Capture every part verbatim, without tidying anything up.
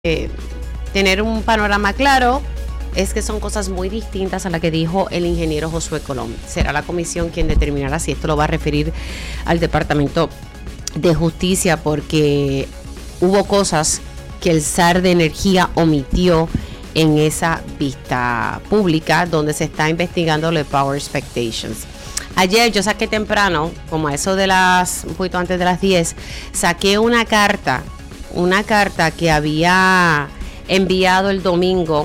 eh, tener un panorama claro es que son cosas muy distintas a las que dijo el ingeniero Josué Colón. Será la comisión quien determinará si esto lo va a referir al Departamento de Justicia, porque hubo cosas que el S A R de Energía omitió en esa vista pública donde se está investigando los Power Expectations. Ayer yo saqué temprano, como a eso de las, un poquito antes de las diez, saqué una carta, una carta que había enviado el domingo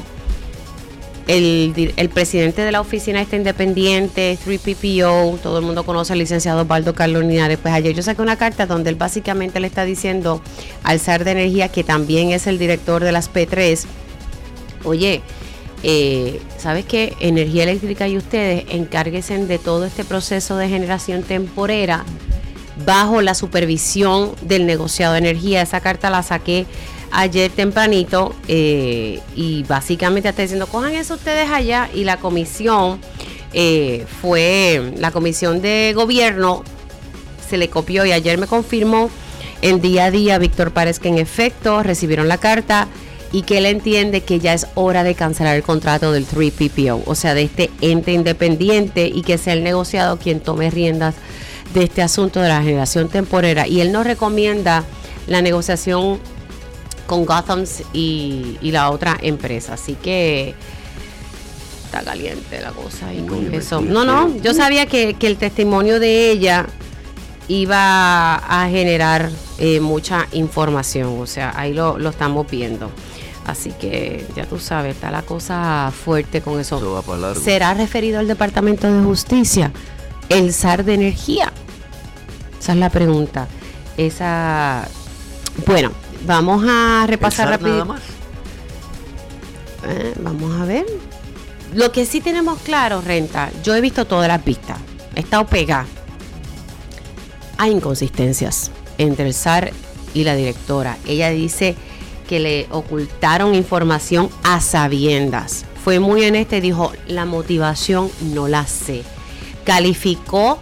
el, el presidente de la oficina esta independiente, tres P P O, todo el mundo conoce al licenciado Osvaldo Carlos Linares. Pues ayer yo saqué una carta donde él básicamente le está diciendo al S A R de Energía, que también es el director de las P tres, oye, eh, ¿sabes qué? Energía Eléctrica y ustedes encárguense de todo este proceso de generación temporera bajo la supervisión del negociado de energía. Esa carta la saqué ayer tempranito eh, y básicamente está diciendo, cojan eso ustedes allá, y la comisión eh, fue, la comisión de gobierno se le copió y ayer me confirmó en día a día Víctor Párez que en efecto recibieron la carta y que él entiende que ya es hora de cancelar el contrato del tres P P O, o sea, de este ente independiente, y que sea el negociado quien tome riendas de este asunto de la generación temporera. Y él nos recomienda la negociación con Gothams y, y la otra empresa. Así que está caliente la cosa ahí con eso. No, no, yo sabía que, que el testimonio de ella iba a generar eh, mucha información. O sea, ahí lo, lo estamos viendo. Así que ya tú sabes, está la cosa fuerte con eso. Eso va para largo. ¿Será referido al Departamento de Justicia el S A R de Energía? Esa es la pregunta. Esa, bueno, vamos a repasar rápido. Nada más. Eh, vamos a ver. Lo que sí tenemos claro, Renta, yo he visto todas las pistas, he estado pegada. Hay inconsistencias entre el S A R y la directora. Ella dice que le ocultaron información a sabiendas. Fue muy honesta y dijo, la motivación no la sé. Calificó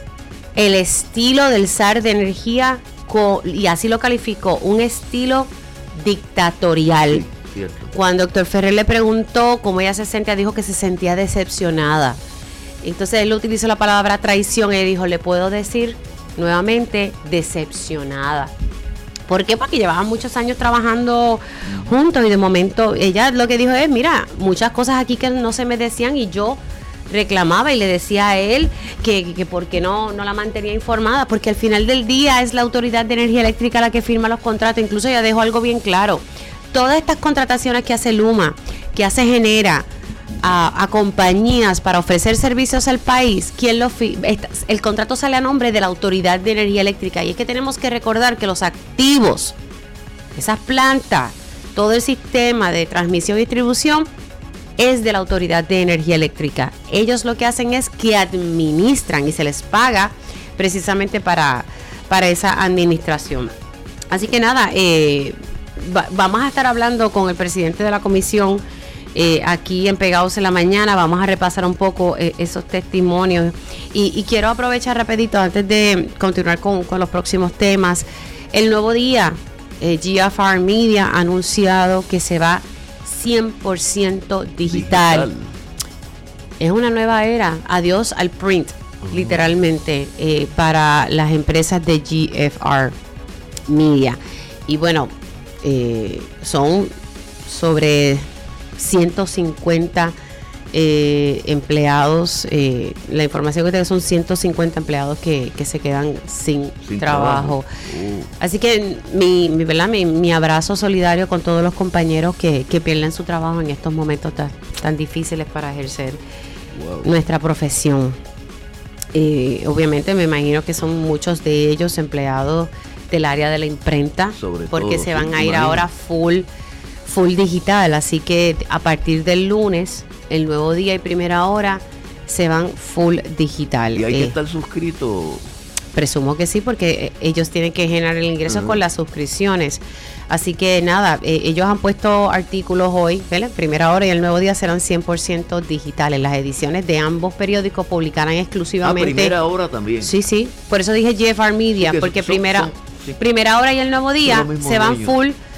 el estilo del S A R de Energía y así lo calificó, un estilo dictatorial. Sí, cierto. Cuando doctor Ferrer le preguntó cómo ella se sentía, dijo que se sentía decepcionada. Entonces él utilizó la palabra traición y dijo, le puedo decir nuevamente, decepcionada. ¿Por qué? Porque llevaban muchos años trabajando juntos y de momento ella lo que dijo es, mira, muchas cosas aquí que no se me decían y yo reclamaba y le decía a él que, que por qué no, no la mantenía informada, porque al final del día es la Autoridad de Energía Eléctrica la que firma los contratos. Incluso ella dejó algo bien claro, todas estas contrataciones que hace Luma, que hace Genera a, a compañías para ofrecer servicios al país, ¿quién lo fi- el contrato sale a nombre de la Autoridad de Energía Eléctrica? Y es que tenemos que recordar que los activos, esas plantas, todo el sistema de transmisión y distribución es de la Autoridad de Energía Eléctrica. Ellos lo que hacen es que administran y se les paga precisamente para, para esa administración. Así que nada, eh, va, vamos a estar hablando con el presidente de la comisión eh, aquí en Pegados en la Mañana. Vamos a repasar un poco eh, esos testimonios y, y quiero aprovechar rapidito antes de continuar con, con los próximos temas. El Nuevo Día, eh, G F R Media ha anunciado que se va cien por ciento digital. digital. Es una nueva era. Adiós al print, uh-huh. literalmente, eh, para las empresas de G F R Media. Y bueno, eh, son sobre ciento cincuenta eh, empleados. Eh, la información que tengo son ciento cincuenta empleados que, que se quedan sin, sin trabajo. trabajo. Uh. Así que mi, mi, ¿verdad? Mi, mi abrazo solidario con todos los compañeros que, que pierden su trabajo en estos momentos tan, tan difíciles para ejercer wow. nuestra profesión. Eh, obviamente me imagino que son muchos de ellos empleados del área de la imprenta, sobre porque todo, se van a ir imagino. ahora full full digital, así que a partir del lunes, el Nuevo Día y Primera Hora se van full digital. ¿Y hay eh, que estar suscrito? Presumo que sí, porque ellos tienen que generar el ingreso uh-huh. con las suscripciones. Así que nada, eh, ellos han puesto artículos hoy, ¿vale? Primera Hora y el Nuevo Día serán cien por ciento digitales. Las ediciones de ambos periódicos publicarán exclusivamente. Ah, Primera Hora también. Sí, sí. Por eso dije G F R Media, sí, porque son, primera, son, sí. primera Hora y el Nuevo Día se van ellos. full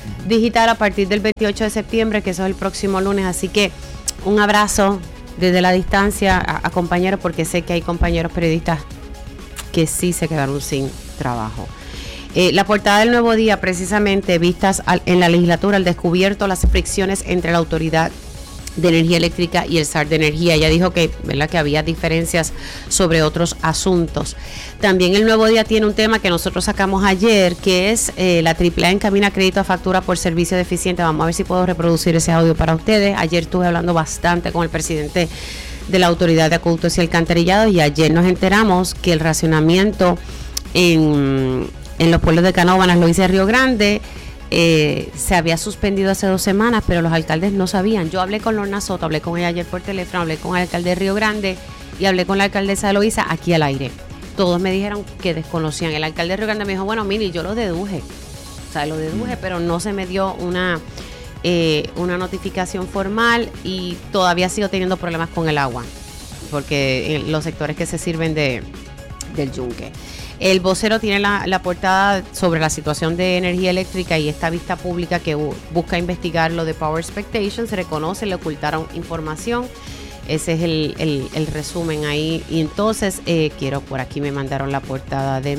digital a partir del veintiocho de septiembre, que eso es el próximo lunes. Así que un abrazo desde la distancia a, a compañeros, porque sé que hay compañeros periodistas que sí se quedaron sin trabajo. Eh, la portada del Nuevo Día, precisamente, vistas al, en la legislatura, al descubierto las fricciones entre la Autoridad de Energía Eléctrica y el S A R de Energía. Ella dijo que, ¿verdad?, que había diferencias sobre otros asuntos. También el Nuevo Día tiene un tema que nosotros sacamos ayer, que es eh, la triple A encamina crédito a factura por servicio deficiente. Vamos a ver si puedo reproducir ese audio para ustedes. Ayer estuve hablando bastante con el presidente de la Autoridad de Acueductos y Alcantarillados, y ayer nos enteramos que el racionamiento en, en los pueblos de Canóvanas, Loíza y Río Grande, Eh, se había suspendido hace dos semanas, pero los alcaldes no sabían. Yo hablé con Lorna Soto, hablé con ella ayer por teléfono, hablé con el alcalde de Río Grande y hablé con la alcaldesa de Loíza aquí al aire. Todos me dijeron que desconocían. El alcalde de Río Grande me dijo, bueno, mire, yo lo deduje, o sea, lo deduje, pero no se me dio una, eh, una notificación formal, y todavía sigo teniendo problemas con el agua, porque en los sectores que se sirven de, del yunque. El vocero tiene la, la portada sobre la situación de energía eléctrica y esta vista pública que bu- busca investigar lo de Power Expectations. Se reconoce, le ocultaron información. Ese es el, el, el resumen ahí. Y entonces, eh, quiero, por aquí me mandaron la portada de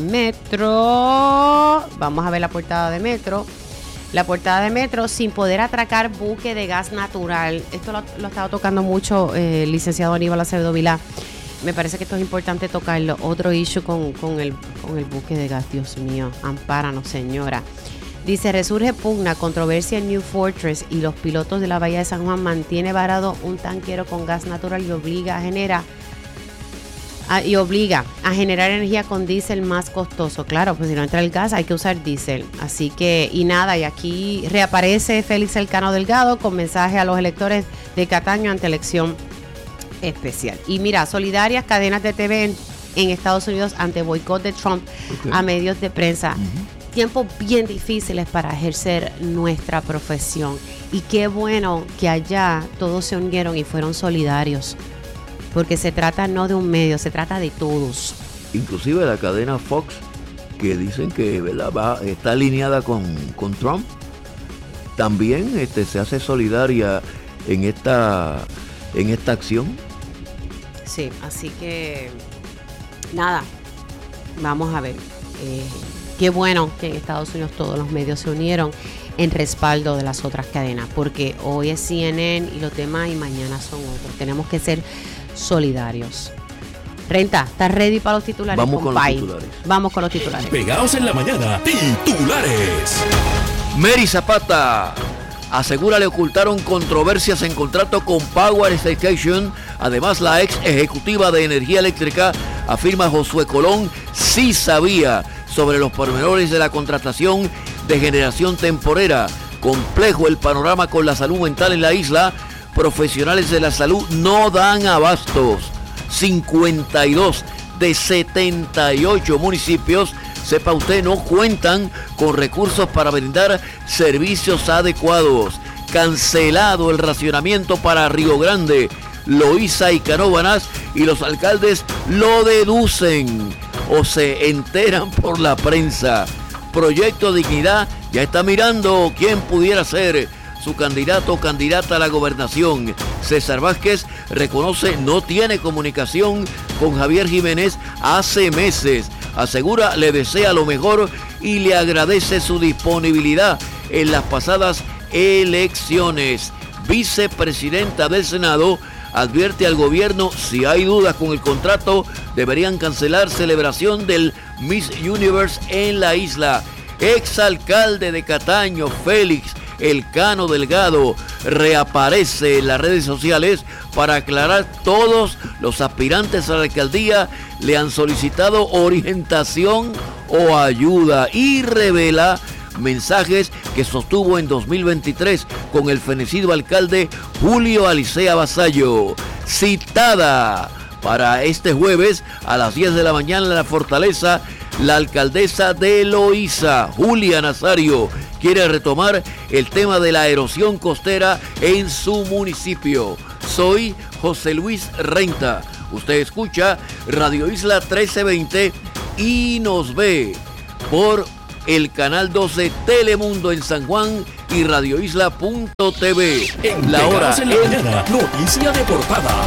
Metro. Vamos a ver la portada de Metro. La portada de Metro: sin poder atracar buque de gas natural. Esto lo, lo ha estado tocando mucho eh, el licenciado Aníbal Acevedo Vilá. Me parece que esto es importante tocarlo. Otro issue con, con, el, con el buque de gas. Dios mío, ampáranos, señora. Dice, resurge pugna, controversia en New Fortress y los pilotos de la Bahía de San Juan. Mantiene varado un tanquero con gas natural y obliga a generar a, y obliga a generar energía con diésel más costoso. Claro, pues si no entra el gas hay que usar diésel. Así que, y nada, y aquí reaparece Félix Elcano Delgado con mensaje a los electores de Cataño ante elección especial. Y mira, solidarias cadenas de T V en, en Estados Unidos ante boicot de Trump okay. a medios de prensa. Uh-huh. Tiempos bien difíciles para ejercer nuestra profesión. Y qué bueno que allá todos se unieron y fueron solidarios. Porque se trata no de un medio, se trata de todos. Inclusive la cadena Fox, que dicen que, ¿verdad?, va, está alineada con, con Trump, también este, se hace solidaria en esta, en esta acción. Sí, así que nada, vamos a ver. Eh, qué bueno que en Estados Unidos todos los medios se unieron en respaldo de las otras cadenas, porque hoy es C N N y los demás y mañana son otros. Tenemos que ser solidarios. Renta, ¿estás ready para los titulares? Vamos con los titulares. Vamos con los titulares. Pegados en la mañana, titulares. Mary Zapata asegura le ocultaron controversias en contrato con Power Expectations. Además, la ex ejecutiva de Energía Eléctrica afirma Josué Colón sí sabía sobre los pormenores de la contratación de generación temporera. Complejo el panorama con la salud mental en la isla. Profesionales de la salud no dan abastos. cincuenta y dos de setenta y ocho municipios, sepa usted, no cuentan con recursos para brindar servicios adecuados. Cancelado el racionamiento para Río Grande, Loíza y Canóvanas, y los alcaldes lo deducen o se enteran por la prensa. Proyecto Dignidad ya está mirando quién pudiera ser su candidato o candidata a la gobernación. César Vázquez reconoce no tiene comunicación con Javier Jiménez hace meses. Asegura le desea lo mejor y le agradece su disponibilidad en las pasadas elecciones. Vicepresidenta del Senado advierte al gobierno si hay dudas con el contrato deberían cancelar celebración del Miss Universe en la isla. Exalcalde de Cataño, Félix Elcano Delgado, reaparece en las redes sociales para aclarar todos los aspirantes a la alcaldía le han solicitado orientación o ayuda y revela mensajes que sostuvo en dos mil veintitrés con el fenecido alcalde Julio Alicea Vasallo. Citada para este jueves a las diez de la mañana en la Fortaleza, la alcaldesa de Loíza, Julia Nazario, quiere retomar el tema de la erosión costera en su municipio. Soy José Luis Renta. Usted escucha Radio Isla trece veinte y nos ve por el canal doce Telemundo en San Juan y radio isla punto t v. En La hora Pegados en la en- mañana, noticia de portada.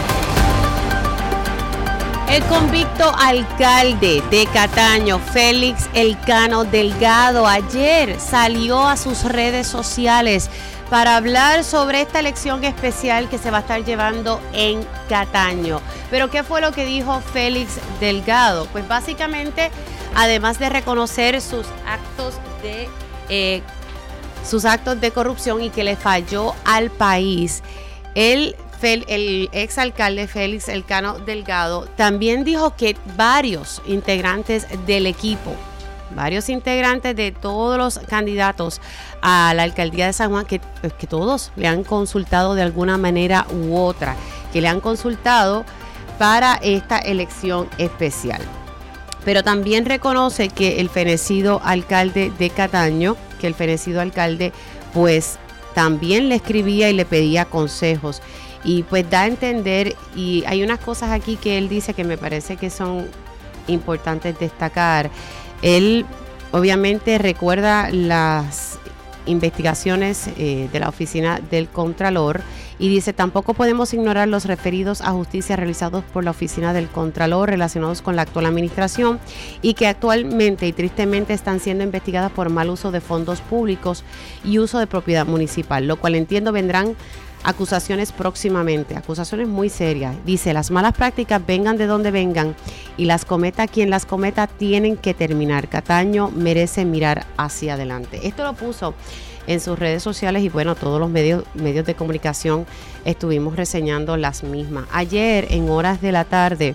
El convicto alcalde de Cataño, Félix Elcano Delgado, ayer salió a sus redes sociales para hablar sobre esta elección especial que se va a estar llevando en Cataño. Pero ¿qué fue lo que dijo Félix Delgado? Pues básicamente, además de reconocer sus actos de eh, sus actos de corrupción y que le falló al país, él el exalcalde Félix Elcano Delgado también dijo que varios integrantes del equipo, varios integrantes de todos los candidatos a la alcaldía de San Juan, que, que todos le han consultado de alguna manera u otra, que le han consultado para esta elección especial. Pero también reconoce que el fenecido alcalde de Cataño, que el fenecido alcalde pues también le escribía y le pedía consejos. Y pues da a entender, y hay unas cosas aquí que él dice que me parece que son importantes destacar. Él obviamente recuerda las investigaciones eh, de la oficina del Contralor y dice: tampoco podemos ignorar los referidos a justicia realizados por la oficina del Contralor relacionados con la actual administración y que actualmente y tristemente están siendo investigadas por mal uso de fondos públicos y uso de propiedad municipal, lo cual entiendo vendrán acusaciones próximamente, acusaciones muy serias. Dice: las malas prácticas vengan de donde vengan y las cometa quien las cometa, tienen que terminar. Cataño merece mirar hacia adelante. Esto lo puso en sus redes sociales y bueno, todos los medios, medios de comunicación estuvimos reseñando las mismas. Ayer en horas de la tarde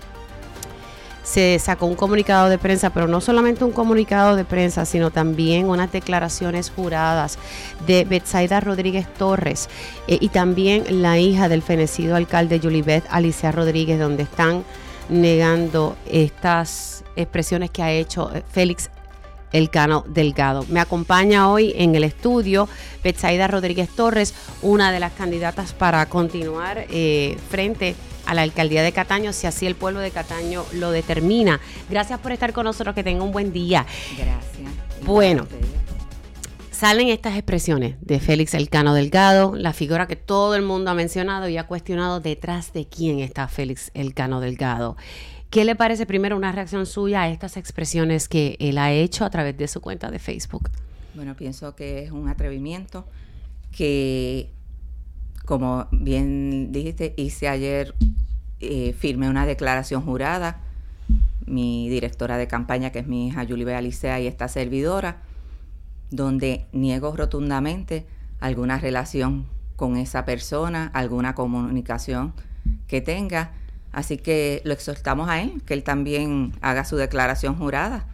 se sacó un comunicado de prensa, pero no solamente un comunicado de prensa, sino también unas declaraciones juradas de Betsaida Rodríguez Torres eh, y también la hija del fenecido alcalde Yulibeth Alicia Rodríguez, donde están negando estas expresiones que ha hecho eh, Félix Elcano Delgado. Me acompaña hoy en el estudio Betsaida Rodríguez Torres, una de las candidatas para continuar eh, frente a la alcaldía de Cataño, si así el pueblo de Cataño lo determina. Gracias por estar con nosotros, que tenga un buen día. Gracias. Bueno, salen estas expresiones de Félix Elcano Delgado, la figura que todo el mundo ha mencionado y ha cuestionado detrás de quién está Félix Elcano Delgado. ¿Qué le parece primero una reacción suya a estas expresiones que él ha hecho a través de su cuenta de Facebook? Bueno, pienso que es un atrevimiento que, como bien dijiste, hice ayer, eh, firmé una declaración jurada. Mi directora de campaña, que es mi hija Yulibeth Alicea, y esta servidora, donde niego rotundamente alguna relación con esa persona, alguna comunicación que tenga. Así que lo exhortamos a él, que él también haga su declaración jurada.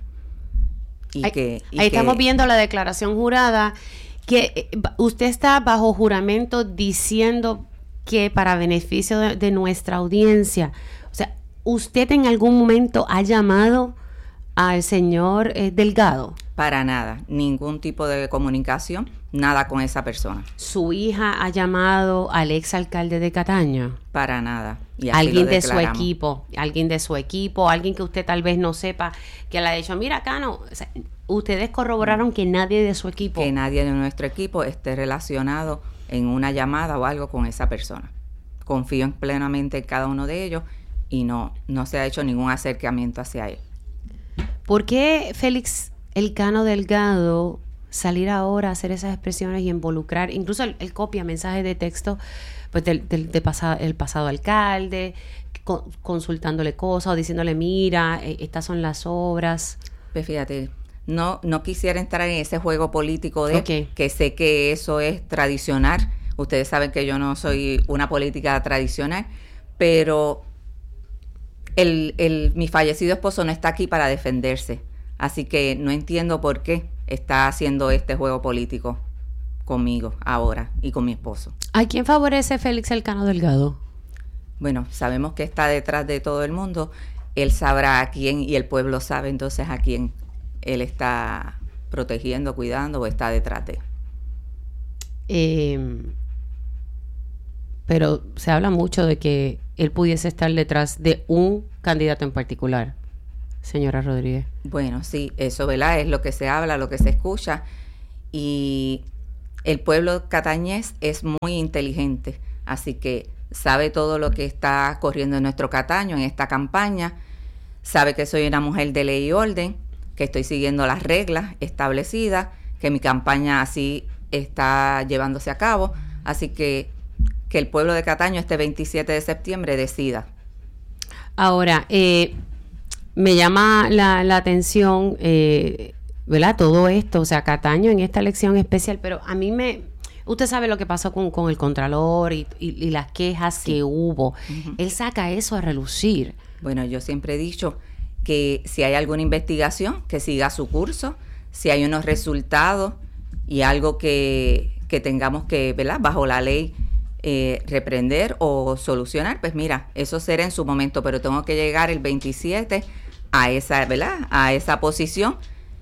Y ahí que, y ahí que, estamos viendo la declaración jurada, que eh, usted está bajo juramento diciendo que para beneficio de, de nuestra audiencia, o sea, ¿usted en algún momento ha llamado al señor eh, Delgado? Para nada, ningún tipo de comunicación, nada con esa persona. ¿Su hija ha llamado al exalcalde de Cataño? Para nada. Y así Alguien lo de su declaramos. equipo, alguien de su equipo, alguien que usted tal vez no sepa, que le ha dicho: mira, Cano, o sea, ustedes corroboraron que nadie de su equipo. Que nadie de nuestro equipo esté relacionado en una llamada o algo con esa persona. Confío en plenamente en cada uno de ellos y no, no se ha hecho ningún acercamiento hacia él. ¿Por qué Félix Elcano Delgado salir ahora a hacer esas expresiones y involucrar, incluso él, él copia mensajes de texto pues del, del de pasado, el pasado alcalde, con, consultándole cosas o diciéndole: mira, eh, estas son las obras? Pues fíjate, no, no quisiera entrar en ese juego político de Okay. que sé que eso es tradicional. Ustedes saben que yo no soy una política tradicional, pero el, el, mi fallecido esposo no está aquí para defenderse. Así que no entiendo por qué está haciendo este juego político conmigo ahora y con mi esposo. ¿A quién favorece Félix Elcano Delgado? Bueno, sabemos que está detrás de todo el mundo. Él sabrá a quién y el pueblo sabe entonces a quién él está protegiendo, cuidando o está detrás de. Eh, pero se habla mucho de que él pudiese estar detrás de un candidato en particular. señora Rodríguez? Bueno, sí, eso, ¿verdad? Es lo que se habla, lo que se escucha. Y el pueblo catañés es muy inteligente, así que sabe todo lo que está corriendo en nuestro Cataño, en esta campaña. Sabe que soy una mujer de ley y orden, que estoy siguiendo las reglas establecidas, que mi campaña así está llevándose a cabo. Así que que el pueblo de Cataño este veintisiete de septiembre decida. Ahora, eh, me llama la, la atención, eh, ¿verdad? Todo esto, o sea, Cataño en esta elección especial, pero a mí me... Usted sabe lo que pasó con, con el Contralor y, y, y las quejas sí. que hubo. Uh-huh. Él saca eso a relucir. Bueno, yo siempre he dicho que si hay alguna investigación, que siga su curso, si hay unos resultados y algo que, que tengamos que, ¿verdad? Bajo la ley, eh, reprender o solucionar, pues mira, eso será en su momento, pero tengo que llegar el veintisiete a esa, ¿verdad? A esa posición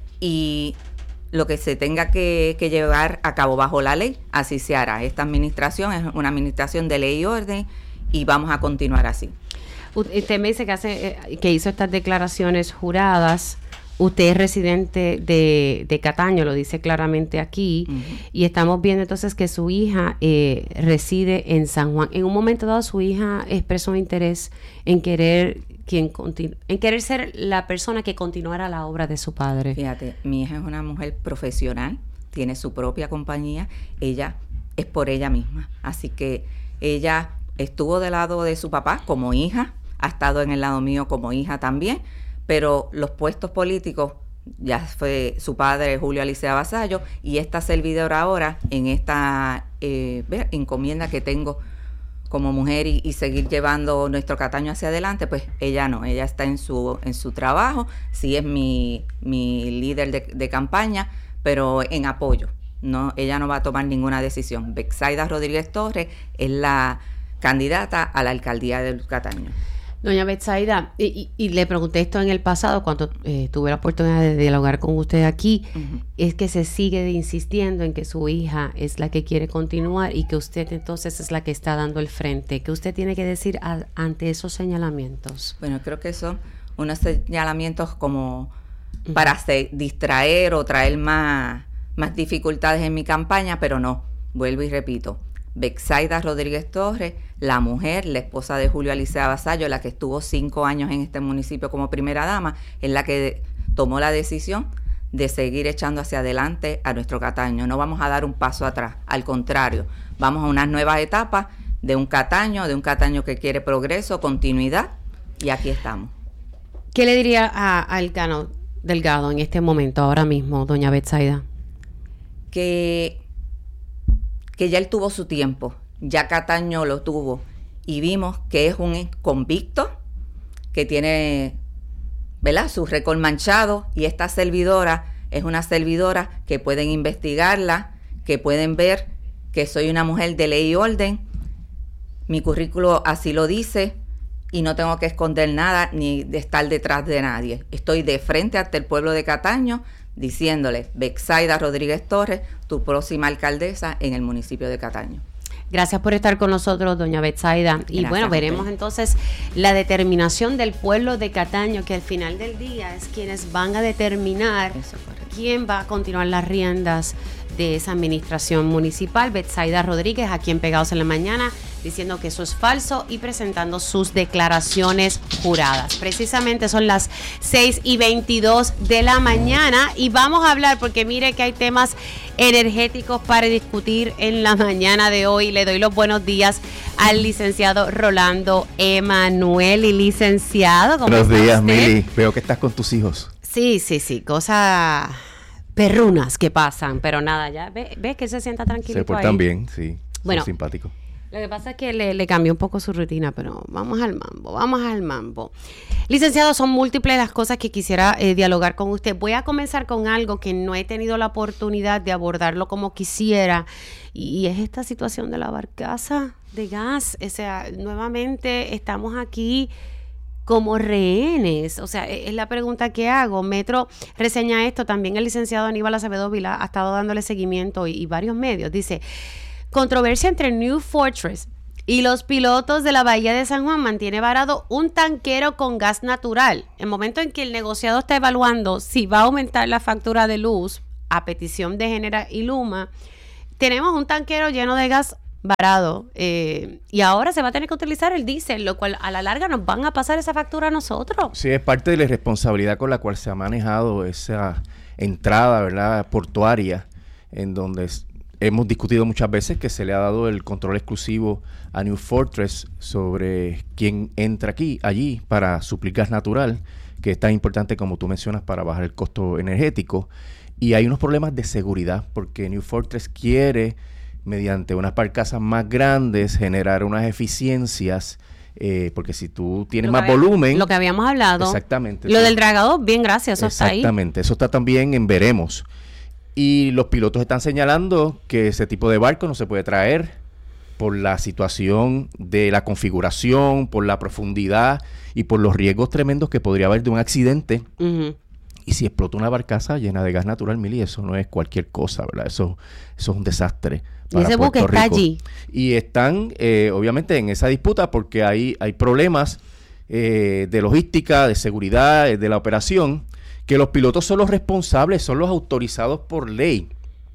y lo que se tenga que, que llevar a cabo bajo la ley, así se hará. Esta administración es una administración de ley y orden y vamos a continuar así. Usted me dice que hace que hizo estas declaraciones juradas. Usted es residente de, de Cataño, lo dice claramente aquí, uh-huh. y estamos viendo entonces que su hija eh, reside en San Juan. En un momento dado su hija expresó interés en querer quien continu- en querer ser la persona que continuara la obra de su padre. Fíjate, mi hija es una mujer profesional, tiene su propia compañía, ella es por ella misma, así que ella estuvo del lado de su papá como hija, ha estado en el lado mío como hija también, pero los puestos políticos ya fue su padre Julio Alicea Vasallo y esta servidora ahora en esta eh, encomienda que tengo como mujer y, y seguir llevando nuestro Cataño hacia adelante, pues ella no, ella está en su en su trabajo, sí es mi, mi líder de, de campaña, pero en apoyo, no, ella no va a tomar ninguna decisión. Betsaida Rodríguez Torres es la candidata a la alcaldía del Cataño. Doña Betsaida, y, y, y le pregunté esto en el pasado cuando eh, tuve la oportunidad de dialogar con usted aquí, uh-huh. es que se sigue insistiendo en que su hija es la que quiere continuar y que usted entonces es la que está dando el frente. ¿Qué usted tiene que decir a, ante esos señalamientos? Bueno, creo que son unos señalamientos como uh-huh. para se, distraer o traer más, más dificultades en mi campaña, pero no, vuelvo y repito. Betsaida Rodríguez Torres, la mujer, la esposa de Julio Alicea Vasallo, la que estuvo cinco años en este municipio como primera dama, es la que tomó la decisión de seguir echando hacia adelante a nuestro Cataño. No vamos a dar un paso atrás, al contrario, vamos a unas nuevas etapas de un Cataño, de un Cataño que quiere progreso, continuidad, y aquí estamos. ¿Qué le diría a, a Elcano Delgado en este momento, ahora mismo, doña Betsaida? Que... que ya él tuvo su tiempo, ya Cataño lo tuvo, y vimos que es un convicto, que tiene, ¿verdad?, su récord manchado, y esta servidora es una servidora que pueden investigarla, que pueden ver que soy una mujer de ley y orden, mi currículo así lo dice, y no tengo que esconder nada, ni de estar detrás de nadie. Estoy de frente ante el pueblo de Cataño, diciéndole, Betsaida Rodríguez Torres, tu próxima alcaldesa en el municipio de Cataño. Gracias por estar con nosotros, doña Betsaida. Y Gracias, bueno, veremos entonces la determinación del pueblo de Cataño, que al final del día es quienes van a determinar quién va a continuar las riendas de esa administración municipal. Betsaida Rodríguez, aquí en Pegados en la Mañana, diciendo que eso es falso y presentando sus declaraciones juradas. Precisamente son las seis y veintidós de la mañana y vamos a hablar, porque mire que hay temas energéticos para discutir en la mañana de hoy. Le doy los buenos días al licenciado Rolando Emanuel. Y licenciado, ¿cómo Buenos días, usted? Mili. Veo que estás con tus hijos. Sí, sí, sí, cosas perrunas que pasan, pero nada, ya ve, ve que se sienta tranquilito. Se portan ahí. bien, sí. Bueno, son simpáticos. Lo que pasa es que le, le cambió un poco su rutina, pero vamos al mambo, vamos al mambo. Licenciado, son múltiples las cosas que quisiera eh, dialogar con usted. Voy a comenzar con algo que no he tenido la oportunidad de abordarlo como quisiera, y, y es esta situación de la barcaza de gas. O sea, nuevamente estamos aquí como rehenes. O sea, es la pregunta que hago. Metro reseña esto, también el licenciado Aníbal Acevedo Vilá ha estado dándole seguimiento y, y varios medios. Dice: controversia entre New Fortress Y los pilotos de la Bahía de San Juan mantienen varado un tanquero con gas natural. En el momento en que el negociado está evaluando si va a aumentar la factura de luz a petición de Genera y Luma, tenemos un tanquero lleno de gas varado eh, y ahora se va a tener que utilizar el diésel, lo cual a la larga nos van a pasar esa factura a nosotros. Sí, es parte de la irresponsabilidad con la cual se ha manejado esa entrada, ¿verdad?, portuaria, en donde es, hemos discutido muchas veces que se le ha dado el control exclusivo a New Fortress sobre quién entra aquí, allí, para suplir gas natural, que es tan importante como tú mencionas para bajar el costo energético. Y hay unos problemas de seguridad, porque New Fortress quiere, mediante unas barcazas más grandes, generar unas eficiencias, eh, porque si tú tienes más habíamos, volumen... Lo que habíamos hablado. Exactamente. Lo sí. del dragador, bien, gracias, eso está ahí. Exactamente, eso está también en veremos. Y los pilotos están señalando que ese tipo de barco no se puede traer por la situación de la configuración, por la profundidad y por los riesgos tremendos que podría haber de un accidente. Uh-huh. Y si explota una barcaza llena de gas natural, Mili, eso no es cualquier cosa, ¿verdad? Eso, eso es un desastre para y ese Puerto buque está Rico. allí. Y están, eh, obviamente, en esa disputa porque hay, hay problemas eh, de logística, de seguridad, eh, de la operación, que los pilotos son los responsables, son los autorizados por ley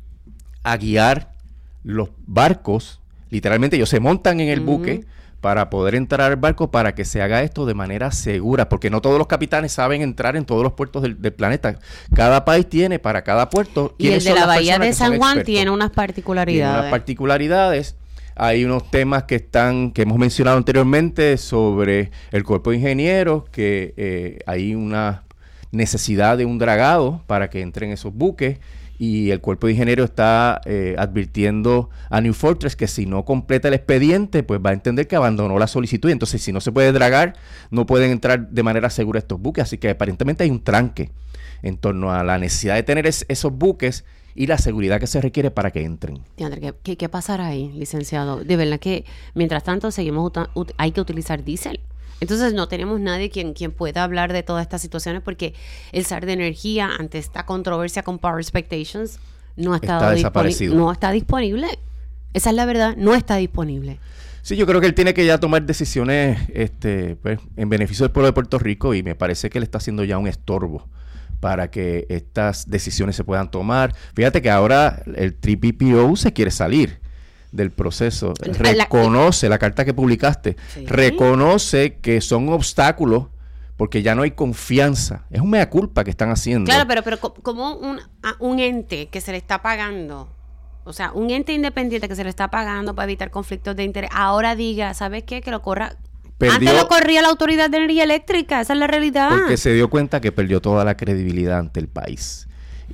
a guiar los barcos. Literalmente ellos se montan en el uh-huh. buque para poder entrar al barco para que se haga esto de manera segura, porque no todos los capitanes saben entrar en todos los puertos del, del planeta. Cada país tiene para cada puerto. Y el de la Bahía de San Juan tiene unas particularidades. Tiene unas particularidades. Hay unos temas que están, que hemos mencionado anteriormente sobre el cuerpo de ingenieros, que eh, hay una necesidad de un dragado para que entren esos buques. Y el cuerpo de ingenieros está eh, advirtiendo a New Fortress que si no completa el expediente, pues va a entender que abandonó la solicitud. Y entonces, si no se puede dragar, no pueden entrar de manera segura estos buques. Así que aparentemente hay un tranque en torno a la necesidad de tener es, esos buques y la seguridad que se requiere para que entren. ¿Qué, qué, qué pasará ahí, licenciado? De verdad que, mientras tanto, seguimos ut- hay que utilizar diésel. Entonces no tenemos nadie quien, quien pueda hablar de todas estas situaciones porque el S A R de Energía, ante esta controversia con Power Expectations, no ha estado está desaparecido. Disponi- no está disponible. Esa es la verdad, no está disponible. Sí, yo creo que él tiene que ya tomar decisiones este, pues, en beneficio del pueblo de Puerto Rico y me parece que él está haciendo ya un estorbo para que estas decisiones se puedan tomar. Fíjate que ahora el tres P P O se quiere salir del proceso, reconoce, la carta que publicaste, sí. reconoce que son obstáculos porque ya no hay confianza. Es un mea culpa que están haciendo. Claro, pero, pero como un, un ente que se le está pagando, o sea, un ente independiente que se le está pagando para evitar conflictos de interés, ahora diga, ¿sabes qué? Que lo corra... Perdió, antes lo corría la Autoridad de Energía Eléctrica, esa es la realidad. Porque se dio cuenta que perdió toda la credibilidad ante el país.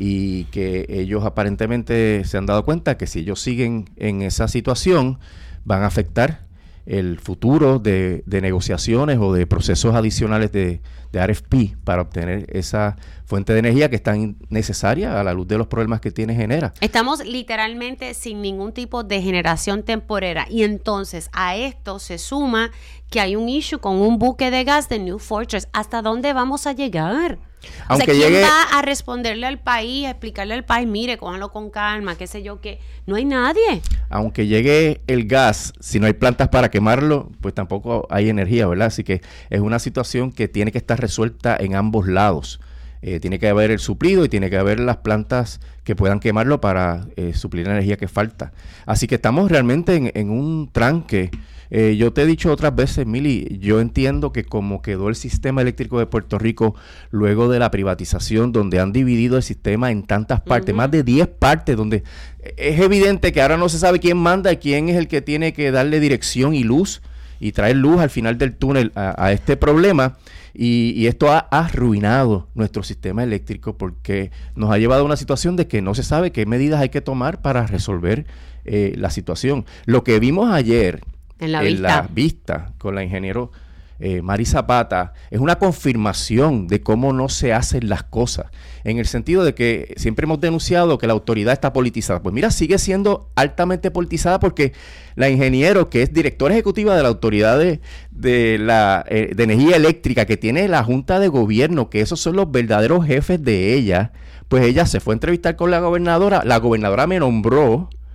Y que ellos aparentemente se han dado cuenta que si ellos siguen en esa situación van a afectar el futuro de, de negociaciones o de procesos adicionales de, de R F P para obtener esa fuente de energía que es tan necesaria a la luz de los problemas que tiene Genera. Estamos literalmente sin ningún tipo de generación temporera y entonces a esto se suma que hay un issue con un buque de gas de New Fortress. ¿Hasta dónde vamos a llegar? Aunque o sea, ¿quién llegue, va a responderle al país, a explicarle al país, mire, cójanlo con calma, qué sé yo qué? No hay nadie. Aunque llegue el gas, si no hay plantas para quemarlo, pues tampoco hay energía, ¿verdad? Así que es una situación que tiene que estar resuelta en ambos lados. Eh, tiene que haber el suplido y tiene que haber las plantas que puedan quemarlo para eh, suplir la energía que falta. Así que estamos realmente en, en un tranque. Eh, yo te he dicho otras veces, Mili, yo entiendo que como quedó el sistema eléctrico de Puerto Rico luego de la privatización, donde han dividido el sistema en tantas partes, uh-huh. más de diez partes, donde es evidente que ahora no se sabe quién manda y quién es el que tiene que darle dirección y luz y traer luz al final del túnel a, a este problema. Y, y esto ha arruinado nuestro sistema eléctrico porque nos ha llevado a una situación de que no se sabe qué medidas hay que tomar para resolver eh, la situación. Lo que vimos ayer en la, en vista. la vista con la ingeniero eh, Mari Zapata es una confirmación de cómo no se hacen las cosas, en el sentido de que siempre hemos denunciado que la autoridad está politizada. Pues mira, sigue siendo altamente politizada porque la ingeniero, que es directora ejecutiva de la Autoridad de, de, la, eh, de Energía Eléctrica, que tiene la Junta de Gobierno, que esos son los verdaderos jefes de ella, pues ella se fue a entrevistar con la gobernadora, la gobernadora me nombró,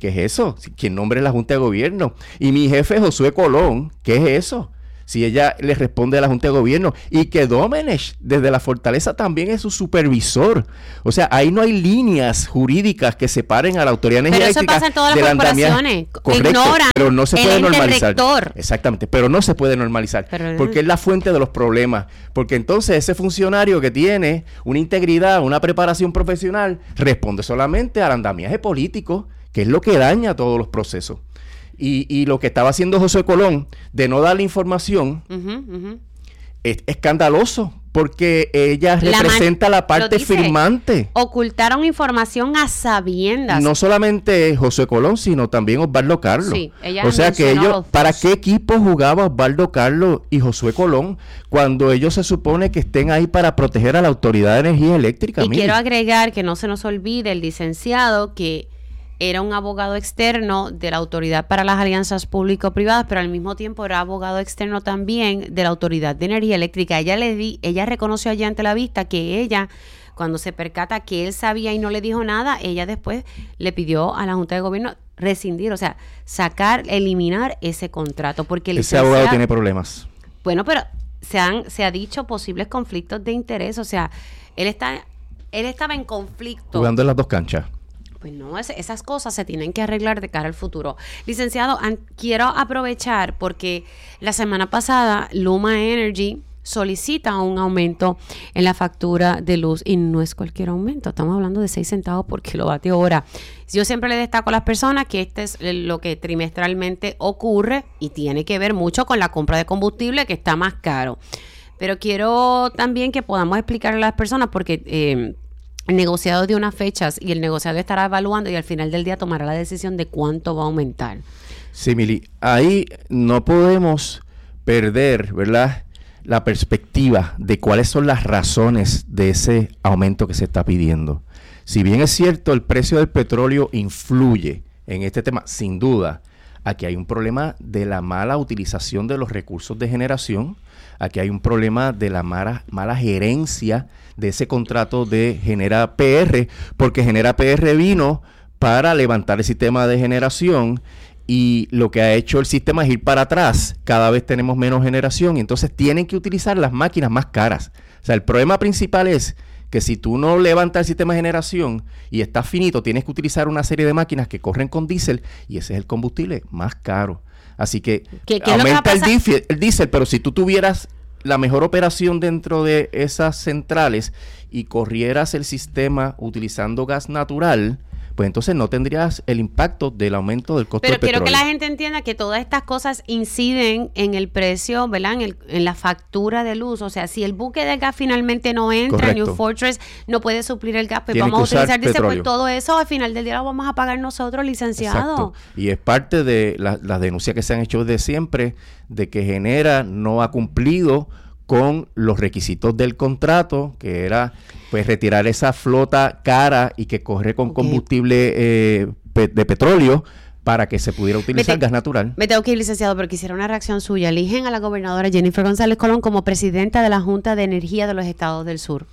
¿qué es eso? ¿Quién nombre la Junta de Gobierno? Y mi jefe Josué Colón, ¿qué es eso? Si ella le responde a la Junta de Gobierno, y que Domenech desde la Fortaleza también es su supervisor. O sea, ahí no hay líneas jurídicas que separen a la Autoridad de Energía Pero eso Eléctrica pasa en todas las del andamiaje. corporaciones. Correcto, Ignoran pero no se el puede ente normalizar. rector. Exactamente, pero no se puede normalizar, Pero- porque es la fuente de los problemas. Porque entonces ese funcionario que tiene una integridad, una preparación profesional, responde solamente al andamiaje político, que es lo que daña todos los procesos. Y, y lo que estaba haciendo José Colón de no darle información Ujú, ujú. es escandaloso, porque ella La man- representa la lo parte dice. firmante. Ocultaron información a sabiendas. No solamente José Colón, sino también Osvaldo Carlos. Sí, ella o sea que mencionó ellos, los ¿para dos. qué equipo jugaba Osvaldo Carlos y Josué Colón cuando ellos se supone que estén ahí para proteger a la Autoridad de Energía Eléctrica? Y Mire. quiero agregar que no se nos olvide el licenciado que era un abogado externo de la Autoridad para las Alianzas Público-Privadas, pero al mismo tiempo era abogado externo también de la Autoridad de Energía Eléctrica. Ella le di, ella reconoció allá ante la vista que ella, cuando se percata que él sabía y no le dijo nada, ella después le pidió a la Junta de Gobierno rescindir, o sea, sacar, eliminar ese contrato, porque el Ese abogado licenciado- tiene problemas. Bueno, pero se han se ha dicho posibles conflictos de interés, o sea, él está él estaba en conflicto. Jugando en las dos canchas. Pues no, es- esas cosas se tienen que arreglar de cara al futuro. Licenciado, an- quiero aprovechar porque la semana pasada Luma Energy solicita un aumento en la factura de luz y no es cualquier aumento, estamos hablando de seis centavos por kilovatio hora. Yo siempre le destaco a las personas que este es lo que trimestralmente ocurre y tiene que ver mucho con la compra de combustible que está más caro. Pero quiero también que podamos explicarle a las personas porque eh, el negociado dio unas fechas y el negociado estará evaluando y al final del día tomará la decisión de cuánto va a aumentar. Sí, Mili, ahí no podemos perder, ¿verdad?, la perspectiva de cuáles son las razones de ese aumento que se está pidiendo. Si bien es cierto, el precio del petróleo influye en este tema, sin duda, aquí hay un problema de la mala utilización de los recursos de generación, aquí hay un problema de la mala, mala gerencia de ese contrato de Genera P R, porque Genera P R vino para levantar el sistema de generación y lo que ha hecho el sistema es ir para atrás. Cada vez tenemos menos generación y entonces tienen que utilizar las máquinas más caras. O sea, el problema principal es que si tú no levantas el sistema de generación y estás finito, tienes que utilizar una serie de máquinas que corren con diésel y ese es el combustible más caro. Así que ¿Qué- qué es lo que va a aumenta el pasar? diésel, el diésel, pero si tú tuvieras la mejor operación dentro de esas centrales y corrieras el sistema utilizando gas natural, pues entonces no tendrías el impacto del aumento del costo Pero del quiero petróleo. que la gente entienda que todas estas cosas inciden en el precio, ¿verdad? En, el, en la factura de luz. O sea, si el buque de gas finalmente no entra, Correcto. New Fortress no puede suplir el gas, pues Tienen vamos a que usar utilizar, dice, pues petróleo. todo eso al final del día lo vamos a pagar nosotros, licenciado. Exacto. Y es parte de la- las denuncias que se han hecho desde siempre de que Genera no ha cumplido con los requisitos del contrato, que era pues retirar esa flota cara y que corre con Ok. combustible eh, pe- de petróleo para que se pudiera utilizar Vete- gas natural. Me tengo que ir, licenciado, pero quisiera una reacción suya. Eligen a la gobernadora Jennifer González Colón como presidenta de la Junta de Energía de los Estados del Sur.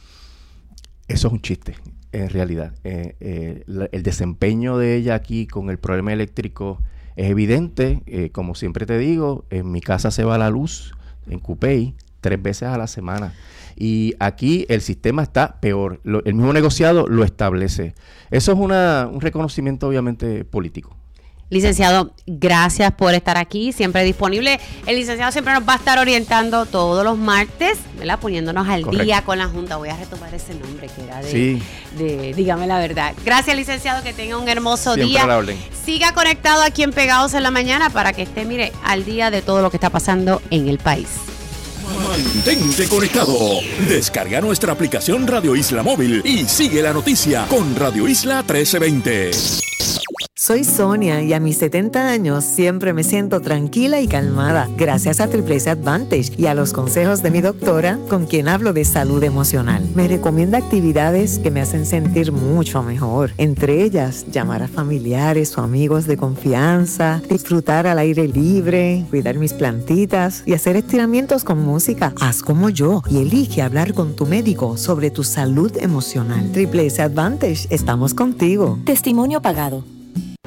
Eso es un chiste, en realidad. Eh, eh, la- el desempeño de ella aquí con el problema eléctrico es evidente. Eh, como siempre te digo, en mi casa se va la luz, en Cupey, tres veces a la semana. Y aquí el sistema está peor. Lo- el mismo negociado lo establece. Eso es una, un reconocimiento obviamente político. Licenciado, gracias por estar aquí, siempre disponible. El licenciado siempre nos va a estar orientando todos los martes, ¿verdad? Poniéndonos al Correcto. día con la Junta. Voy a retomar ese nombre que era de, Sí. de dígame la verdad. Gracias, licenciado, que tenga un hermoso Siempre día. a la orden. Siga conectado aquí en Pegados en la Mañana para que esté, mire, al día de todo lo que está pasando en el país. Mantente conectado. Descarga nuestra aplicación Radio Isla Móvil y sigue la noticia con Radio Isla trece veinte. Soy Sonia y a mis setenta años siempre me siento tranquila y calmada gracias a Triple S Advantage y a los consejos de mi doctora con quien hablo de salud emocional. Me recomienda actividades que me hacen sentir mucho mejor, entre ellas llamar a familiares o amigos de confianza, disfrutar al aire libre, cuidar mis plantitas y hacer estiramientos con música. Haz como yo y elige hablar con tu médico sobre tu salud emocional. Triple S Advantage, estamos contigo. Testimonio pagado.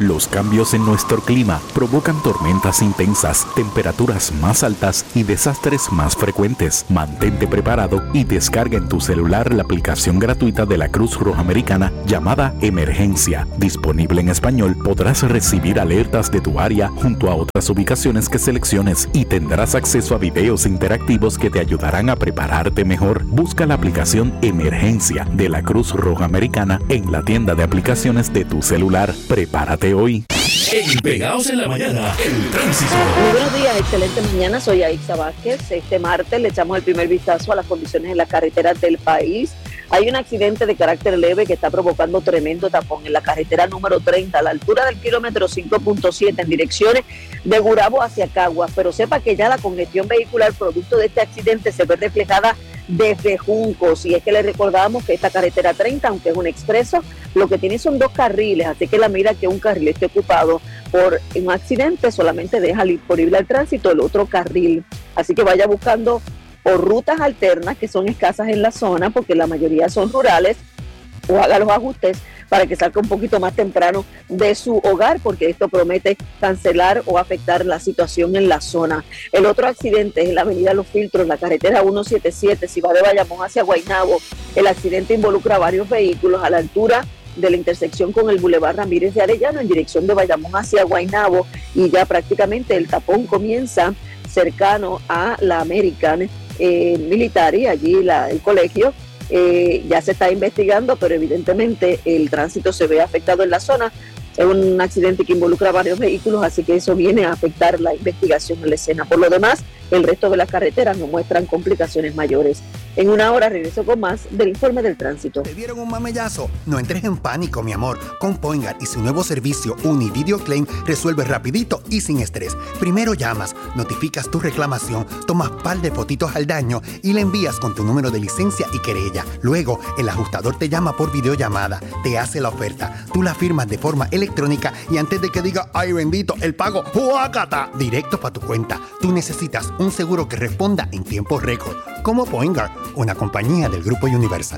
Los cambios en nuestro clima provocan tormentas intensas, temperaturas más altas y desastres más frecuentes. Mantente preparado y descarga en tu celular la aplicación gratuita de la Cruz Roja Americana llamada Emergencia. Disponible en español, podrás recibir alertas de tu área junto a otras ubicaciones que selecciones y tendrás acceso a videos interactivos que te ayudarán a prepararte mejor. Busca la aplicación Emergencia de la Cruz Roja Americana en la tienda de aplicaciones de tu celular. Prepárate hoy. En Pegados en la Mañana, el tránsito. Muy buenos días, excelente mañana. Soy Aixa Vázquez. Este martes le echamos el primer vistazo a las condiciones en las carreteras del país. Hay un accidente de carácter leve que está provocando tremendo tapón en la carretera número treinta, a la altura del kilómetro cinco punto siete, en direcciones de Gurabo hacia Caguas. Pero sepa que ya la congestión vehicular producto de este accidente se ve reflejada desde Juncos, y es que le recordamos que esta carretera treinta, aunque es un expreso, lo que tiene son dos carriles, así que la medida que un carril esté ocupado por un accidente solamente deja disponible al tránsito el otro carril, así que vaya buscando o rutas alternas que son escasas en la zona, porque la mayoría son rurales, o haga los ajustes para que salga un poquito más temprano de su hogar, porque esto promete cancelar o afectar la situación en la zona. El otro accidente es en la avenida Los Filtros, la carretera ciento setenta y siete, si va de Bayamón hacia Guaynabo. El accidente involucra varios vehículos a la altura de la intersección con el Boulevard Ramírez de Arellano en dirección de Bayamón hacia Guaynabo, y ya prácticamente el tapón comienza cercano a la American eh, Military, allí la, el colegio. Eh, ya se está investigando, pero evidentemente el tránsito se ve afectado en la zona. Es un accidente que involucra varios vehículos, así que eso viene a afectar la investigación en la escena. Por lo demás, el resto de las carreteras no muestran complicaciones mayores. En una hora regreso con más del informe del tránsito. ¿Te dieron un mamellazo? No entres en pánico, mi amor. Con Poingar y su nuevo servicio Univideo Claim resuelves rapidito y sin estrés. Primero llamas, notificas tu reclamación, tomas par de fotitos al daño y le envías con tu número de licencia y querella. Luego, el ajustador te llama por videollamada, te hace la oferta, tú la firmas de forma electrónica y antes de que diga ¡ay bendito! El pago ¡huácata! Directo para tu cuenta. Tú necesitas un seguro que responda en tiempo récord. Como Poingar, una compañía del Grupo Universal.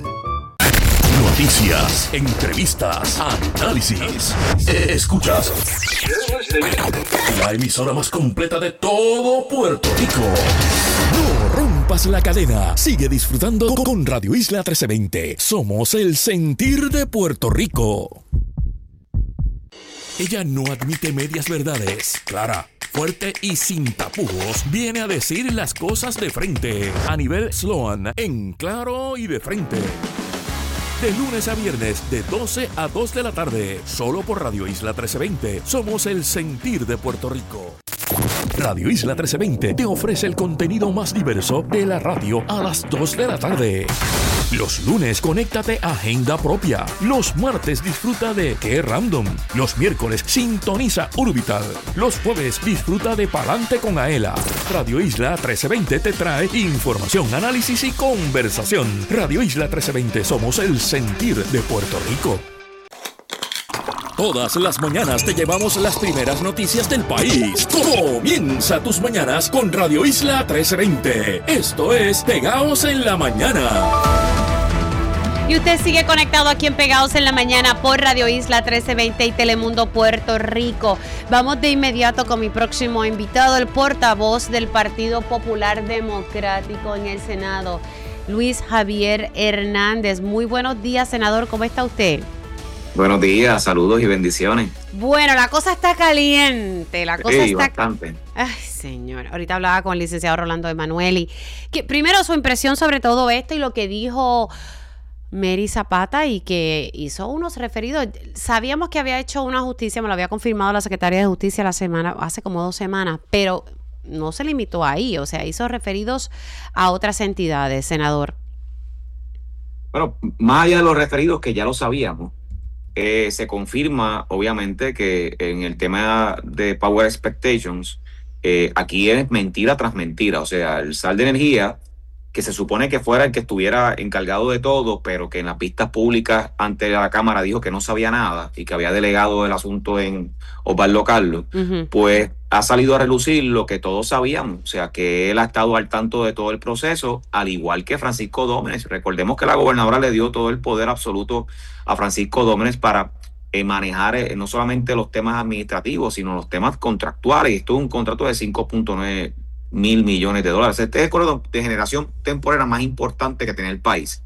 Noticias, entrevistas, análisis. Escuchas la emisora más completa de todo Puerto Rico. No rompas la cadena. Sigue disfrutando con Radio Isla trece veinte. Somos el sentir de Puerto Rico. Ella no admite medias verdades. Clara, fuerte y sin tapujos, viene a decir las cosas de frente. A nivel Sloan, en claro y de frente. De lunes a viernes, de doce a dos de la tarde. Solo por Radio Isla trece veinte. Somos el sentir de Puerto Rico. Radio Isla trece veinte te ofrece el contenido más diverso de la radio a las dos de la tarde. Los lunes, conéctate a Agenda Propia. Los martes, disfruta de Qué Random. Los miércoles, sintoniza Urbital. Los jueves, disfruta de Palante con Aela. Radio Isla trece veinte te trae información, análisis y conversación. Radio Isla trece veinte, somos el sentir de Puerto Rico. Todas las mañanas te llevamos las primeras noticias del país. Comienza tus mañanas con Radio Isla trece veinte. Esto es Pegados en la Mañana. Y usted sigue conectado aquí en Pegados en la Mañana por Radio Isla trece veinte y Telemundo Puerto Rico. Vamos de inmediato con mi próximo invitado, el portavoz del Partido Popular Democrático en el Senado, Luis Javier Hernández. Muy buenos días, senador. ¿Cómo está usted? Buenos días, saludos y bendiciones. Bueno, la cosa está caliente, la cosa sí, está... bastante. Ay, señor, ahorita hablaba con el licenciado Rolando Emanueli. Que primero su impresión sobre todo esto y lo que dijo Mary Zapata y que hizo unos referidos. Sabíamos que había hecho una justicia, me lo había confirmado la Secretaría de Justicia la semana, hace como dos semanas, pero no se limitó ahí, o sea, hizo referidos a otras entidades, senador. Bueno, más allá de los referidos que ya lo sabíamos, Eh, se confirma, obviamente, que en el tema de Power Expectations, eh, aquí es mentira tras mentira. O sea, el S A L de Energía, que se supone que fuera el que estuviera encargado de todo, pero que en las pistas públicas ante la Cámara dijo que no sabía nada y que había delegado el asunto en Osvaldo Carlos, uh-huh. pues ha salido a relucir lo que todos sabíamos. O sea, que él ha estado al tanto de todo el proceso, al igual que Francisco Dómenes. Recordemos que la gobernadora le dio todo el poder absoluto a Francisco Dómenes para eh, manejar eh, no solamente los temas administrativos, sino los temas contractuales. Y esto es un contrato de cinco punto nueve mil millones de dólares. Este es el acuerdo de generación temporera más importante que tiene el país.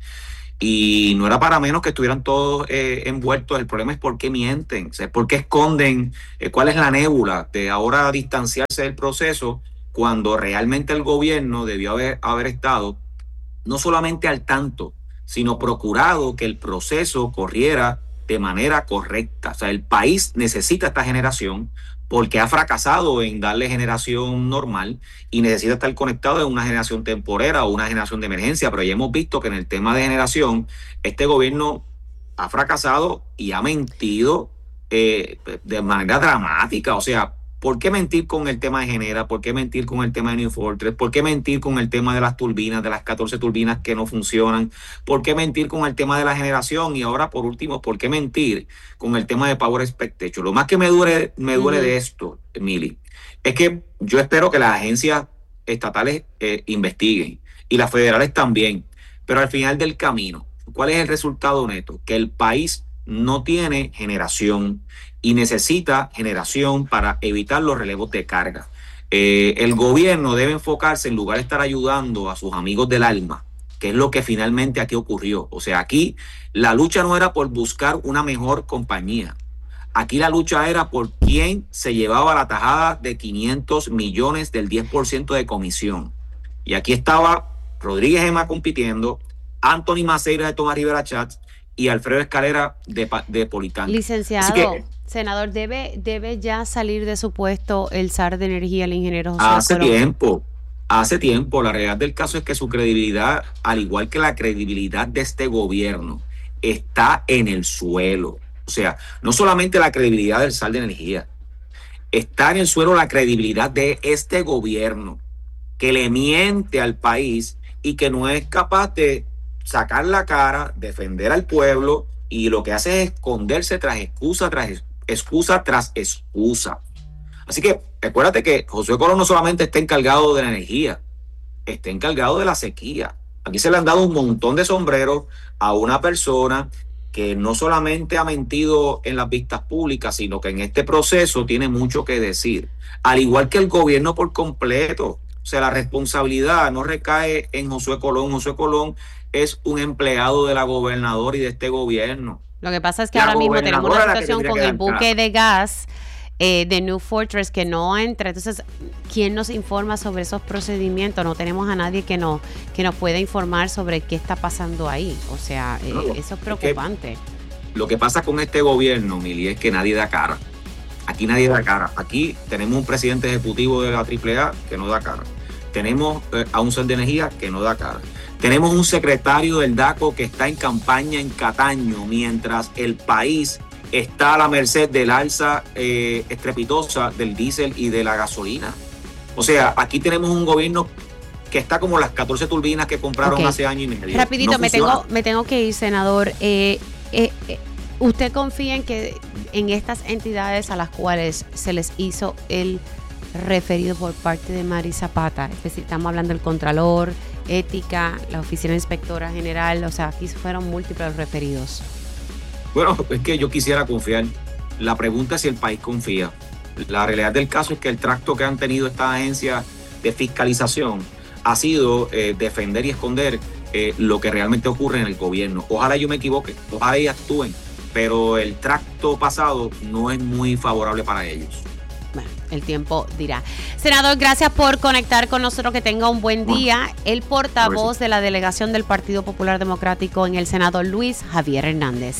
Y no era para menos que estuvieran todos eh, envueltos. El problema es por qué mienten, o sea, por qué esconden, eh, cuál es la nébula de ahora distanciarse del proceso, cuando realmente el gobierno debió haber, haber estado no solamente al tanto, sino procurado que el proceso corriera de manera correcta. O sea, el país necesita esta generación porque ha fracasado en darle generación normal y necesita estar conectado en una generación temporera o una generación de emergencia. Pero ya hemos visto que en el tema de generación, este gobierno ha fracasado y ha mentido eh, de manera dramática. O sea, ¿por qué mentir con el tema de Genera? ¿Por qué mentir con el tema de New Fortress? ¿Por qué mentir con el tema de las turbinas, de las catorce turbinas que no funcionan? ¿Por qué mentir con el tema de la generación? Y ahora, por último, ¿por qué mentir con el tema de Power Expectation? Lo más que me duele, me duele uh-huh. de esto, Mili, es que yo espero que las agencias estatales eh, investiguen y las federales también. Pero al final del camino, ¿cuál es el resultado neto? Que el país no tiene generación y necesita generación para evitar los relevos de carga. Eh, el gobierno debe enfocarse, en lugar de estar ayudando a sus amigos del alma, que es lo que finalmente aquí ocurrió. O sea, aquí la lucha no era por buscar una mejor compañía. Aquí la lucha era por quién se llevaba la tajada de quinientos millones del diez por ciento de comisión. Y aquí estaba Rodríguez Gema compitiendo, Anthony Maceira de Tomás Rivera Chats y Alfredo Escalera de, de Politán. Licenciado, que, senador, ¿debe, ¿debe ya salir de su puesto el zar de energía, el ingeniero José Hace Colón? tiempo, hace tiempo. La realidad del caso es que su credibilidad, al igual que la credibilidad de este gobierno, está en el suelo. O sea, no solamente la credibilidad del zar de energía, está en el suelo la credibilidad de este gobierno, que le miente al país y que no es capaz de sacar la cara, defender al pueblo, y lo que hace es esconderse tras excusa tras excusa tras excusa. Así que recuérdate que José Colón no solamente está encargado de la energía, está encargado de la sequía. Aquí se le han dado un montón de sombreros a una persona que no solamente ha mentido en las vistas públicas, sino que en este proceso tiene mucho que decir, al igual que el gobierno por completo. O sea, la responsabilidad no recae en Josué Colón. Josué Colón es un empleado de la gobernadora y de este gobierno. Lo que pasa es que la ahora mismo tenemos una situación con el buque de gas eh, de New Fortress que no entra. Entonces, ¿quién nos informa sobre esos procedimientos? No tenemos a nadie que nos, que nos pueda informar sobre qué está pasando ahí. O sea, eh, no, eso es preocupante. Es que lo que pasa con este gobierno, Mili, es que nadie da cara. Aquí nadie da cara. Aquí tenemos un presidente ejecutivo de la triple A que no da cara. Tenemos eh, a un zar de energía que no da cara. Tenemos un secretario del DACO que está en campaña en Cataño, mientras el país está a la merced del alza eh, estrepitosa del diésel y de la gasolina. O sea, aquí tenemos un gobierno que está como las catorce turbinas que compraron okay. hace año y medio. Rapidito, no me, tengo, me tengo que ir, senador. Eh, eh, eh, ¿Usted confía en que en estas entidades a las cuales se les hizo el referido por parte de Mari Zapata? Es decir, estamos hablando del Contralor, Ética, la Oficina Inspectora General, o sea, aquí fueron múltiples referidos. Bueno, es que yo quisiera confiar. La pregunta es si el país confía. La realidad del caso es que el tracto que han tenido estas agencias de fiscalización ha sido eh, defender y esconder eh, lo que realmente ocurre en el gobierno. Ojalá yo me equivoque, ojalá ellos actúen, pero el tracto pasado no es muy favorable para ellos. Bueno, el tiempo dirá. Senador, gracias por conectar con nosotros, que tenga un buen día. Bueno, el portavoz de la delegación del Partido Popular Democrático en el Senado, Luis Javier Hernández.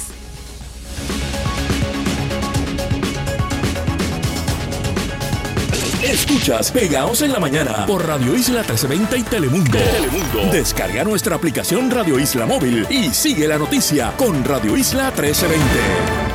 Escuchas Pegaos en la Mañana por Radio Isla trescientos veinte y Telemundo. Telemundo. Descarga nuestra aplicación Radio Isla Móvil y sigue la noticia con Radio Isla trescientos veinte.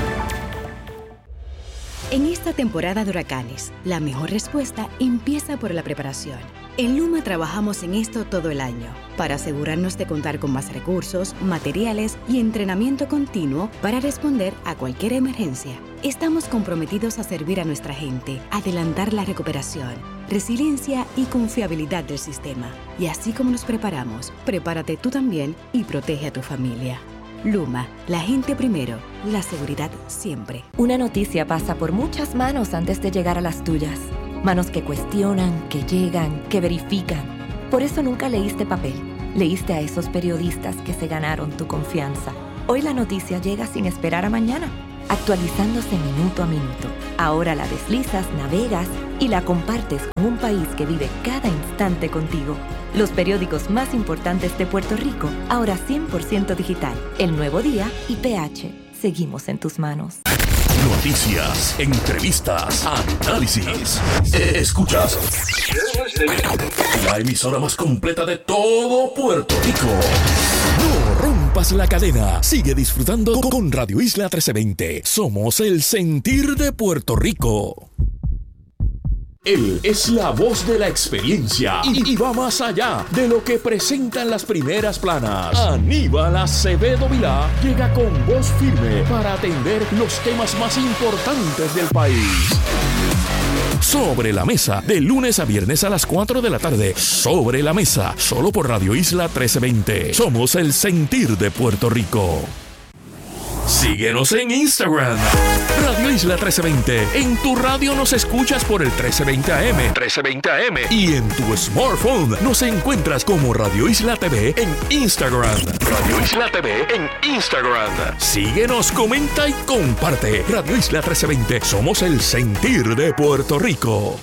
En esta temporada de huracanes, la mejor respuesta empieza por la preparación. En Luma trabajamos en esto todo el año, para asegurarnos de contar con más recursos, materiales y entrenamiento continuo para responder a cualquier emergencia. Estamos comprometidos a servir a nuestra gente, adelantar la recuperación, resiliencia y confiabilidad del sistema. Y así como nos preparamos, prepárate tú también y protege a tu familia. Luma, la gente primero, la seguridad siempre. Una noticia pasa por muchas manos antes de llegar a las tuyas. Manos que cuestionan, que llegan, que verifican. Por eso nunca leíste papel. Leíste a esos periodistas que se ganaron tu confianza. Hoy la noticia llega sin esperar a mañana, actualizándose minuto a minuto. Ahora la deslizas, navegas y la compartes con un país que vive cada instante contigo. Los periódicos más importantes de Puerto Rico, ahora cien por ciento digital. El Nuevo Día y P H. Seguimos en tus manos. Noticias, entrevistas, análisis. Escuchas la emisora más completa de todo Puerto Rico. No rompas la cadena. Sigue disfrutando con Radio Isla trece veinte. Somos el sentir de Puerto Rico. Él es la voz de la experiencia y, y va más allá de lo que presentan las primeras planas. Aníbal Acevedo Vilá llega con voz firme para atender los temas más importantes del país. Sobre la Mesa, de lunes a viernes a las cuatro de la tarde. Sobre la Mesa, solo por Radio Isla trece veinte. Somos el sentir de Puerto Rico. Síguenos en Instagram, Radio Isla trece veinte. En tu radio nos escuchas por el trece veinte A M. trece veinte A M. Y en tu smartphone nos encuentras como Radio Isla T V en Instagram. Radio Isla T V en Instagram. Síguenos, comenta y comparte. Radio Isla trece veinte. Somos el sentir de Puerto Rico.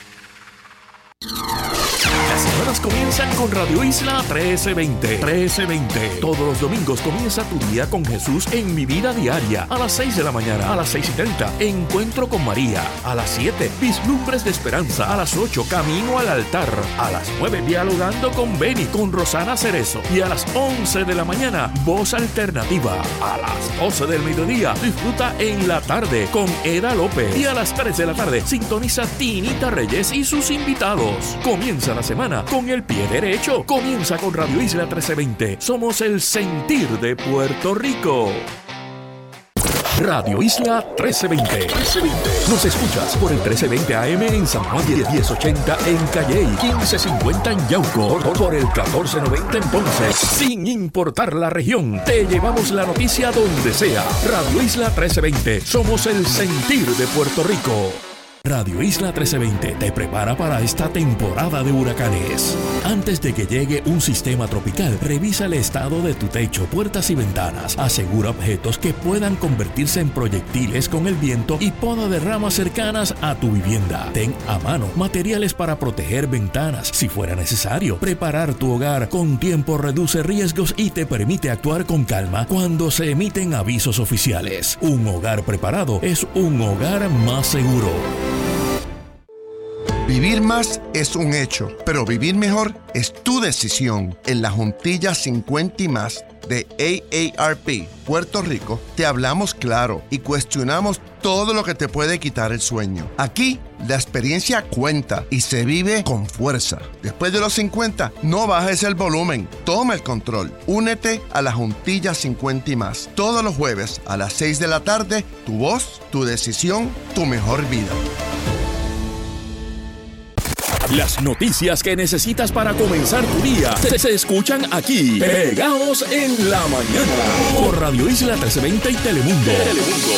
Las semanas comienzan con Radio Isla trece veinte. trece veinte. Todos los domingos comienza tu día con Jesús en Mi Vida Diaria. A las seis de la mañana, a las seis y treinta, Encuentro con María. A las siete, Vislumbres de Esperanza. A las ocho, Camino al Altar. A las nueve, Dialogando con Beni, con Rosana Cerezo. Y a las once de la mañana, Voz Alternativa. A las doce del mediodía, disfruta En la Tarde con Eda López. Y a las tres de la tarde, sintoniza Tinita Reyes y sus invitados. Comienza la semana con el pie derecho. Comienza con Radio Isla trece veinte. Somos el sentir de Puerto Rico. Radio Isla trece veinte. Nos escuchas por el trece veinte A M en San Juan, diez ochenta en Calley, quince cincuenta en Yauco, por el catorce noventa en Ponce. Sin importar la región, te llevamos la noticia donde sea. Radio Isla trece veinte. Somos el sentir de Puerto Rico. Radio Isla trece veinte te prepara para esta temporada de huracanes. Antes de que llegue un sistema tropical, revisa el estado de tu techo, puertas y ventanas. Asegura objetos que puedan convertirse en proyectiles con el viento y poda de ramas cercanas a tu vivienda. Ten a mano materiales para proteger ventanas. Si fuera necesario, preparar tu hogar con tiempo reduce riesgos y te permite actuar con calma cuando se emiten avisos oficiales. Un hogar preparado es un hogar más seguro. Vivir más es un hecho, pero vivir mejor es tu decisión. En la Juntilla cincuenta y más de A A R P Puerto Rico, te hablamos claro y cuestionamos todo lo que te puede quitar el sueño. Aquí, la experiencia cuenta y se vive con fuerza. Después de los cincuenta, no bajes el volumen, toma el control. Únete a la Juntilla cincuenta y más. Todos los jueves a las seis de la tarde, tu voz, tu decisión, tu mejor vida. Las noticias que necesitas para comenzar tu día se, se escuchan aquí, pegados en la mañana, por Radio Isla trece veinte y Telemundo. Telemundo.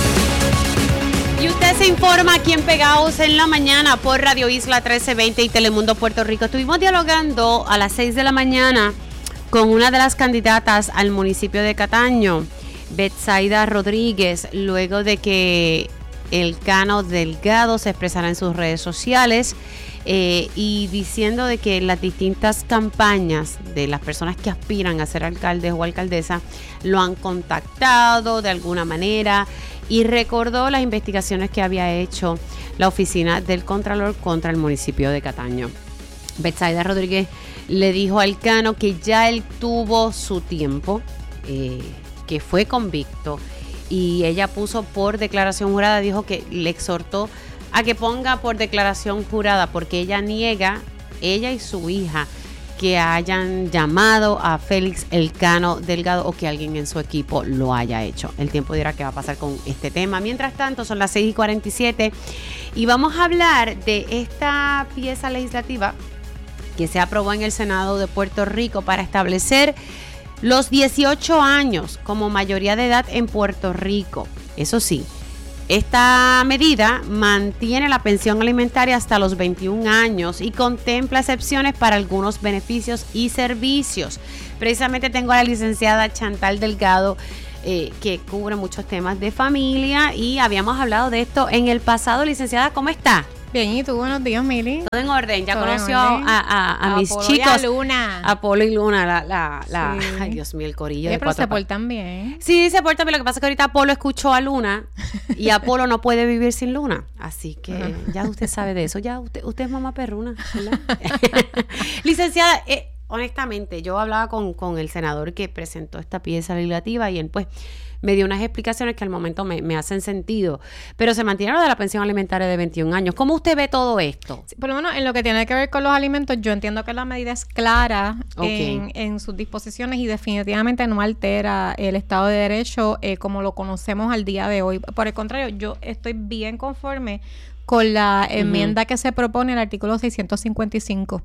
Y usted se informa aquí en Pegados en la Mañana por Radio Isla trece veinte y Telemundo Puerto Rico. Estuvimos dialogando a las seis de la mañana con una de las candidatas al municipio de Cataño, Betsaida Rodríguez, luego de que Elcano Delgado se expresara en sus redes sociales eh, y diciendo de que las distintas campañas de las personas que aspiran a ser alcaldes o alcaldesa lo han contactado de alguna manera, y recordó las investigaciones que había hecho la oficina del Contralor contra el municipio de Cataño. Betsaida Rodríguez le dijo a Elcano que ya él tuvo su tiempo, eh, que fue convicto, y ella puso por declaración jurada, dijo que le exhortó a que ponga por declaración jurada, porque ella niega, ella y su hija, que hayan llamado a Félix Elcano Delgado o que alguien en su equipo lo haya hecho. El tiempo dirá qué va a pasar con este tema. Mientras tanto, son las seis y cuarenta y siete y vamos a hablar de esta pieza legislativa que se aprobó en el Senado de Puerto Rico para establecer los dieciocho años como mayoría de edad en Puerto Rico. Eso sí, esta medida mantiene la pensión alimentaria hasta los veintiún años y contempla excepciones para algunos beneficios y servicios. Precisamente tengo a la licenciada Chantal Delgado, eh, que cubre muchos temas de familia, y habíamos hablado de esto en el pasado. Licenciada, ¿cómo está? Bien, ¿y tú? Buenos días, Mili. Todo en orden. Ya Todo conoció orden. a, a, a, a mis Apolo chicos. y a Luna. Apolo y Luna, la, la, la Sí. ay Dios mío, el corillo. Oye, de pero cuatro se pa- portan bien. Sí, se porta bien. Lo que pasa es que ahorita Apolo escuchó a Luna y Apolo no puede vivir sin Luna. Así que Ajá. ya usted sabe de eso. Ya usted, usted es mamá perruna, ¿verdad? Licenciada, eh, honestamente, yo hablaba con, con el senador que presentó esta pieza legislativa y él pues me dio unas explicaciones que al momento me, me hacen sentido, pero se mantiene lo de la pensión alimentaria de veintiún años. ¿Cómo usted ve todo esto? Sí, por lo menos en lo que tiene que ver con los alimentos, yo entiendo que la medida es clara Ok. en, en sus disposiciones y definitivamente no altera el Estado de Derecho eh, como lo conocemos al día de hoy. Por el contrario, yo estoy bien conforme con la enmienda que se propone al artículo seiscientos cincuenta y cinco,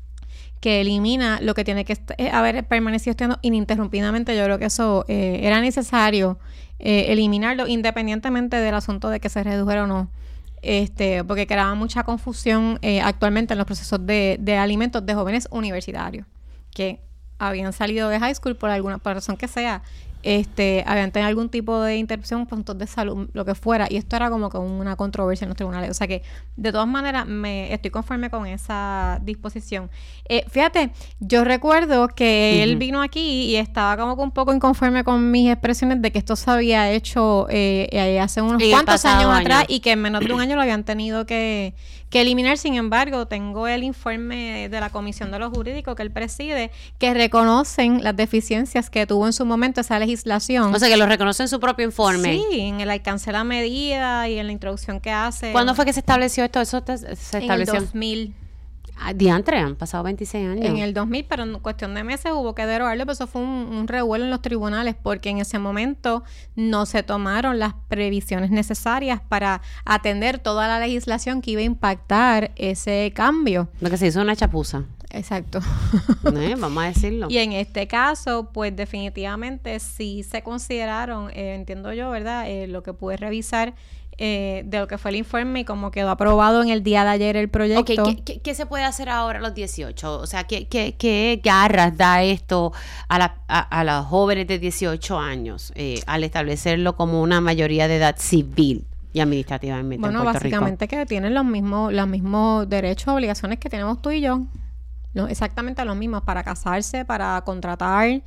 que elimina lo que tiene que est- eh, haber permanecido estudiando ininterrumpidamente. Yo creo que eso eh, era necesario eh, eliminarlo independientemente del asunto de que se redujera o no, este, porque creaba mucha confusión eh, actualmente en los procesos de, de alimentos de jóvenes universitarios que habían salido de high school por alguna por razón que sea, este, habían tenido algún tipo de interrupción, puntos de salud, lo que fuera, y esto era como que una controversia en los tribunales. O sea que, de todas maneras, me estoy conforme con esa disposición. Eh, fíjate, yo recuerdo que Ujú. él vino aquí y estaba como que un poco inconforme con mis expresiones de que esto se había hecho eh, eh, hace unos En el cuantos pasado años año. atrás y que en menos de un año lo habían tenido que, que eliminar. Sin embargo, tengo el informe de la Comisión de los Jurídicos que él preside, que reconocen las deficiencias que tuvo en su momento esa legislación. O sea, que lo reconoce en su propio informe. Sí, en el alcance de la medida y en la introducción que hace. ¿Cuándo fue que se estableció esto? Eso te- se En el estableció. dos mil. Ah, diantre, han pasado veintiséis años. En el dos mil, pero en cuestión de meses hubo que derogarlo, pero eso fue un, un revuelo en los tribunales porque en ese momento no se tomaron las previsiones necesarias para atender toda la legislación que iba a impactar ese cambio. Lo que se hizo una chapuza. Exacto. Eh, Vamos a decirlo. Y en este caso, pues definitivamente sí se consideraron, eh, entiendo yo, ¿verdad? Eh, lo que pude revisar eh, de lo que fue el informe y como quedó aprobado en el día de ayer el proyecto. Ok, ¿qué, qué, qué se puede hacer ahora a los dieciocho? O sea, ¿qué, qué, qué garras da esto a, la, a, a los jóvenes de dieciocho años eh, al establecerlo como una mayoría de edad civil y administrativamente Bueno, en Puerto Rico? básicamente que tienen los mismos, los mismos derechos, obligaciones que tenemos tú y yo. No, exactamente los mismos, para casarse, para contratar,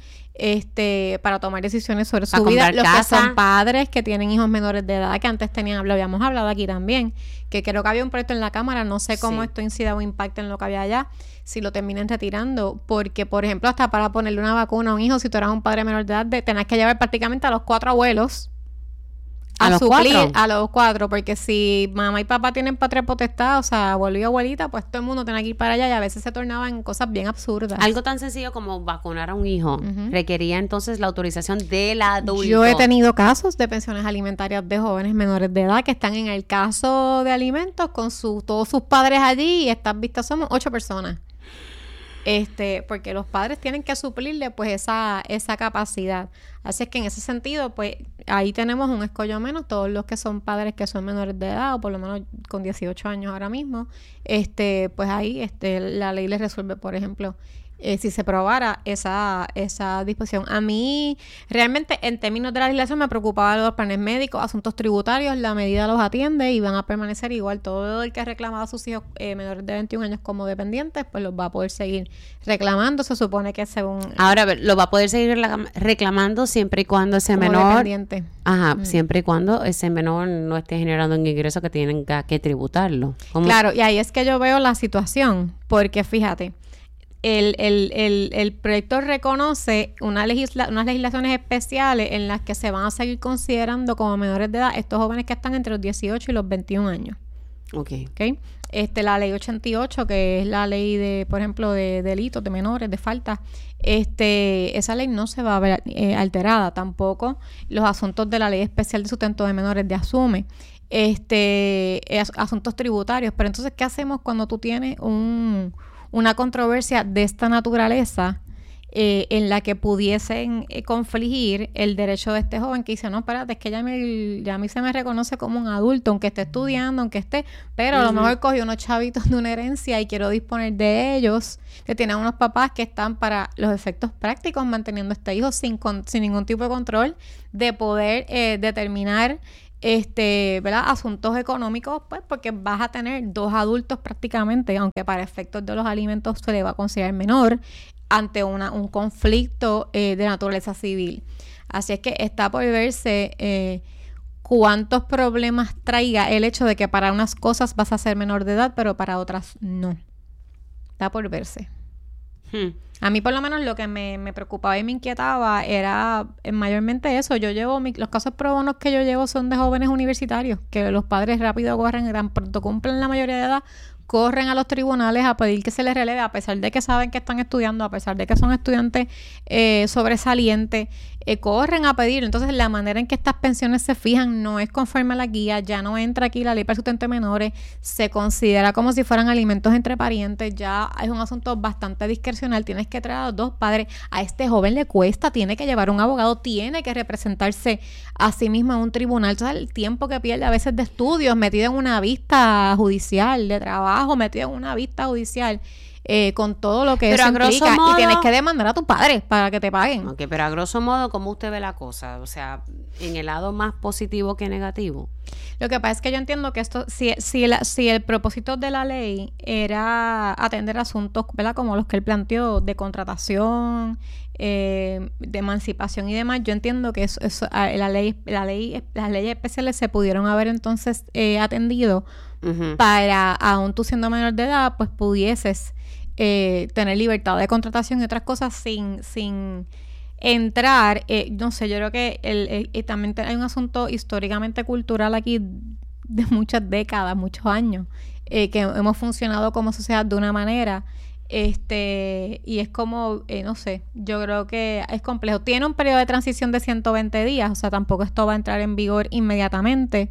este, para tomar decisiones sobre su Para vida. comprar Los que casa. son padres que tienen hijos menores de edad, que antes tenían, lo habíamos hablado aquí también, que creo que había un proyecto en la Cámara, no sé cómo Sí. esto incida o impacta en lo que había allá, si lo terminan retirando, porque, por ejemplo, hasta para ponerle una vacuna a un hijo, si tú eras un padre menor de edad, de, tenés que llevar prácticamente a los cuatro abuelos ¿A los suplir cuatro? a los cuatro, porque si mamá y papá tienen patria potestad, o sea, abuelo y abuelita, pues todo el mundo tiene que ir para allá y a veces se tornaban cosas bien absurdas. Algo tan sencillo como vacunar a un hijo Ujú. requería entonces la autorización del adulto. Yo he tenido casos de pensiones alimentarias de jóvenes menores de edad que están en el caso de alimentos con su, todos sus padres allí y estas vistas somos ocho personas. Este, porque los padres tienen que suplirle pues esa, esa capacidad. Así es que en ese sentido, pues ahí tenemos un escollo menos, todos los que son padres que son menores de edad, o por lo menos con dieciocho años ahora mismo, este, pues ahí este, la ley les resuelve, por ejemplo, eh, si se aprobara esa, esa disposición. A mí, realmente, en términos de la legislación, me preocupaba los planes médicos, asuntos tributarios, la medida los atiende y van a permanecer igual. Todo el que ha reclamado a sus hijos eh, menores de veintiún años como dependientes, pues los va a poder seguir reclamando. Se supone que según... Ahora, a ver, lo va a poder seguir reclam- reclamando siempre y cuando ese como menor... dependiente. Ajá, Mm. siempre y cuando ese menor no esté generando un ingreso que tenga que tributarlo. ¿Cómo? Claro, y ahí es que yo veo la situación, porque fíjate, el, el, el, el proyecto reconoce una legisla unas legislaciones especiales en las que se van a seguir considerando como menores de edad estos jóvenes que están entre los dieciocho y los veintiún años. Ok. ¿Ok? Este, la ley ochenta y ocho, que es la ley de, por ejemplo, de delitos, de menores, de faltas, este, esa ley no se va a ver eh, alterada. Tampoco los asuntos de la ley especial de sustento de menores de asume, este, as- asuntos tributarios. Pero entonces, ¿qué hacemos cuando tú tienes un, una controversia de esta naturaleza eh, en la que pudiesen eh, confligir el derecho de este joven que dice, no, espérate, es que ya, me, ya a mí se me reconoce como un adulto, aunque esté estudiando, aunque esté, pero uh-huh. a lo mejor cogió unos chavitos de una herencia y quiero disponer de ellos, que tienen unos papás que están para los efectos prácticos manteniendo a este hijo sin, con, sin ningún tipo de control de poder eh, determinar este, ¿verdad? Asuntos económicos, pues porque vas a tener dos adultos prácticamente, aunque para efectos de los alimentos se le va a considerar menor, ante una, un conflicto eh, de naturaleza civil. Así es que está por verse eh, cuántos problemas traiga el hecho de que para unas cosas vas a ser menor de edad, pero para otras no. Está por verse. Hmm. A mí por lo menos lo que me, me preocupaba y me inquietaba era eh, mayormente eso. Yo llevo, mi, los casos pro bonos que yo llevo son de jóvenes universitarios, que los padres rápido corren, tan pronto cumplen la mayoría de edad, corren a los tribunales a pedir que se les releve, a pesar de que saben que están estudiando, a pesar de que son estudiantes eh, sobresalientes, eh, corren a pedir. Entonces, la manera en que estas pensiones se fijan no es conforme a la guía, ya no entra aquí la ley para sustento de menores, se considera como si fueran alimentos entre parientes, ya es un asunto bastante discrecional, tienes que traer a los dos padres, a este joven le cuesta, tiene que llevar un abogado, tiene que representarse a sí mismo en un tribunal. Entonces, el tiempo que pierde a veces de estudios, metido en una vista judicial, de trabajo, metido en una vista judicial, eh, con todo lo que pero eso a grosso implica, modo, y tienes que demandar a tus padres para que te paguen. Ok, pero a grosso modo, ¿cómo usted ve la cosa? O sea, en el lado más positivo que negativo. Lo que pasa es que yo entiendo que esto, si, si, la, si el propósito de la ley era atender asuntos, ¿verdad? Como los que él planteó, de contratación, eh, de emancipación y demás, yo entiendo que eso, eso, la ley, la ley, las leyes especiales se pudieron haber entonces eh, atendido uh-huh. para, aún tú siendo menor de edad, pues pudieses eh, tener libertad de contratación y otras cosas sin, sin entrar, eh, no sé, yo creo que el, el, el, también hay un asunto históricamente cultural aquí de muchas décadas, muchos años, eh, que hemos funcionado como sociedad de una manera, este y es como, eh, no sé, yo creo que es complejo. Tiene un periodo de transición de ciento veinte días, o sea, tampoco esto va a entrar en vigor inmediatamente.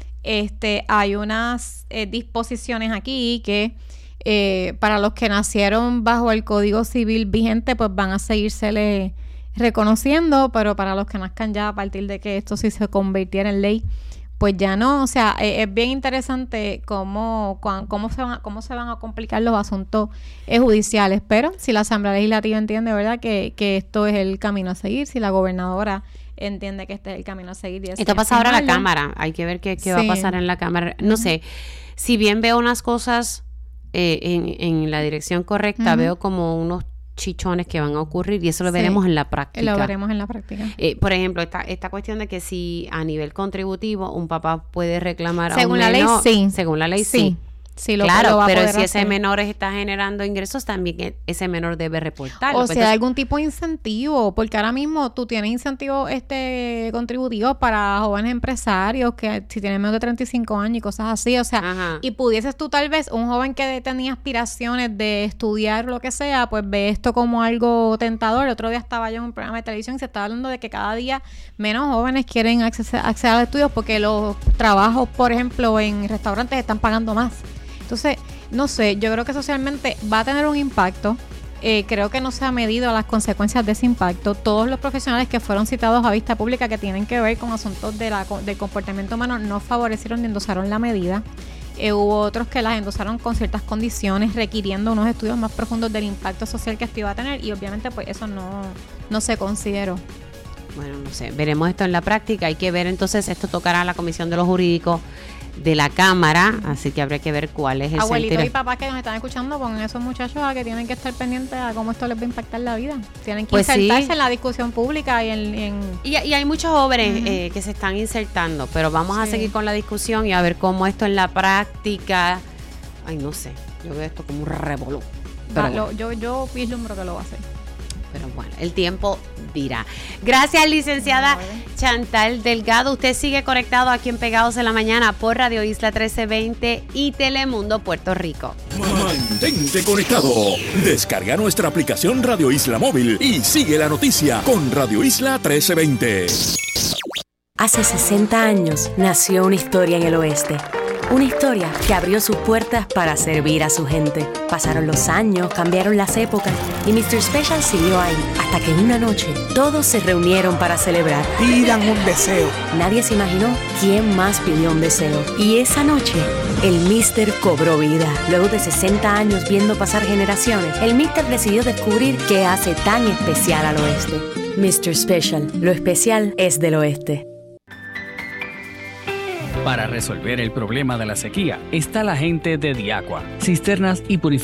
Este, hay unas eh, disposiciones aquí que eh, para los que nacieron bajo el Código Civil vigente, pues van a seguírsele reconociendo, pero para los que nazcan ya a partir de que esto sí se convirtiera en ley, pues ya no. O sea, eh, es bien interesante cómo, cómo, cómo, se van a, cómo se van a complicar los asuntos eh, judiciales, pero si la Asamblea Legislativa entiende, ¿verdad?, que, que esto es el camino a seguir, si la gobernadora entiende que este es el camino a seguir. Y esto pasa ahora a la Cámara, hay que ver qué, qué sí. va a pasar en la Cámara. No uh-huh. sé, si bien veo unas cosas eh, en, en la dirección correcta, uh-huh. veo como unos chichones que van a ocurrir y eso lo sí, veremos en la práctica. Lo veremos en la práctica. Eh, por ejemplo, esta, esta cuestión de que si a nivel contributivo un papá puede reclamar según a un la menor, ley, sí. Según la ley, sí. sí. Sí, lo claro, lo va pero a poder si hacer. ese menor está generando ingresos, también ese menor debe reportarlo. O sea, entonces, algún tipo de incentivo, porque ahora mismo tú tienes incentivos este, contributivos para jóvenes empresarios que si tienen menos de treinta y cinco años y cosas así, o sea, Ajá. y pudieses tú tal vez, un joven que tenía aspiraciones de estudiar lo que sea, pues ve esto como algo tentador. El otro día estaba yo en un programa de televisión y se estaba hablando de que cada día menos jóvenes quieren acceder, acceder a los estudios porque los trabajos, por ejemplo, en restaurantes están pagando más. Entonces, no sé, yo creo que socialmente va a tener un impacto. Eh, creo que no se ha medido las consecuencias de ese impacto. Todos los profesionales que fueron citados a vista pública que tienen que ver con asuntos de la, del comportamiento humano no favorecieron ni endosaron la medida. Eh, hubo otros que las endosaron con ciertas condiciones, requiriendo unos estudios más profundos del impacto social que esto iba a tener, y obviamente pues eso no, no se consideró. Bueno, no sé, veremos esto en la práctica. Hay que ver entonces, esto tocará a la Comisión de los Jurídicos de la Cámara, así que habría que ver cuál es el Abuelitos sentido. y papás que nos están escuchando, con esos muchachos a que tienen que estar pendientes a cómo esto les va a impactar la vida. Tienen que pues insertarse sí. en la discusión pública y en... en... Y, y hay muchos jóvenes uh-huh. eh, que se están insertando, pero vamos sí. a seguir con la discusión y a ver cómo esto en la práctica... Ay, no sé, yo veo esto como un revolú. Va, bueno. lo, yo, yo vislumbro que lo va a hacer. Pero bueno, el tiempo dirá. Gracias, licenciada Chantal Delgado. Usted sigue conectado aquí en Pegados en la Mañana por Radio Isla trece veinte y Telemundo Puerto Rico. Mantente conectado. Descarga nuestra aplicación Radio Isla Móvil y sigue la noticia con Radio Isla trece veinte. Hace sesenta años nació una historia en el oeste. Una historia que abrió sus puertas para servir a su gente. Pasaron los años, cambiaron las épocas y mister Special siguió ahí hasta que una noche todos se reunieron para celebrar. Pidan un deseo. Nadie se imaginó quién más pidió un deseo. Y esa noche, el Mister cobró vida. Luego de sesenta años viendo pasar generaciones, el Mister decidió descubrir qué hace tan especial al oeste. mister Special, lo especial es del oeste. Para resolver el problema de la sequía está la gente de Diaqua, cisternas y purificadoras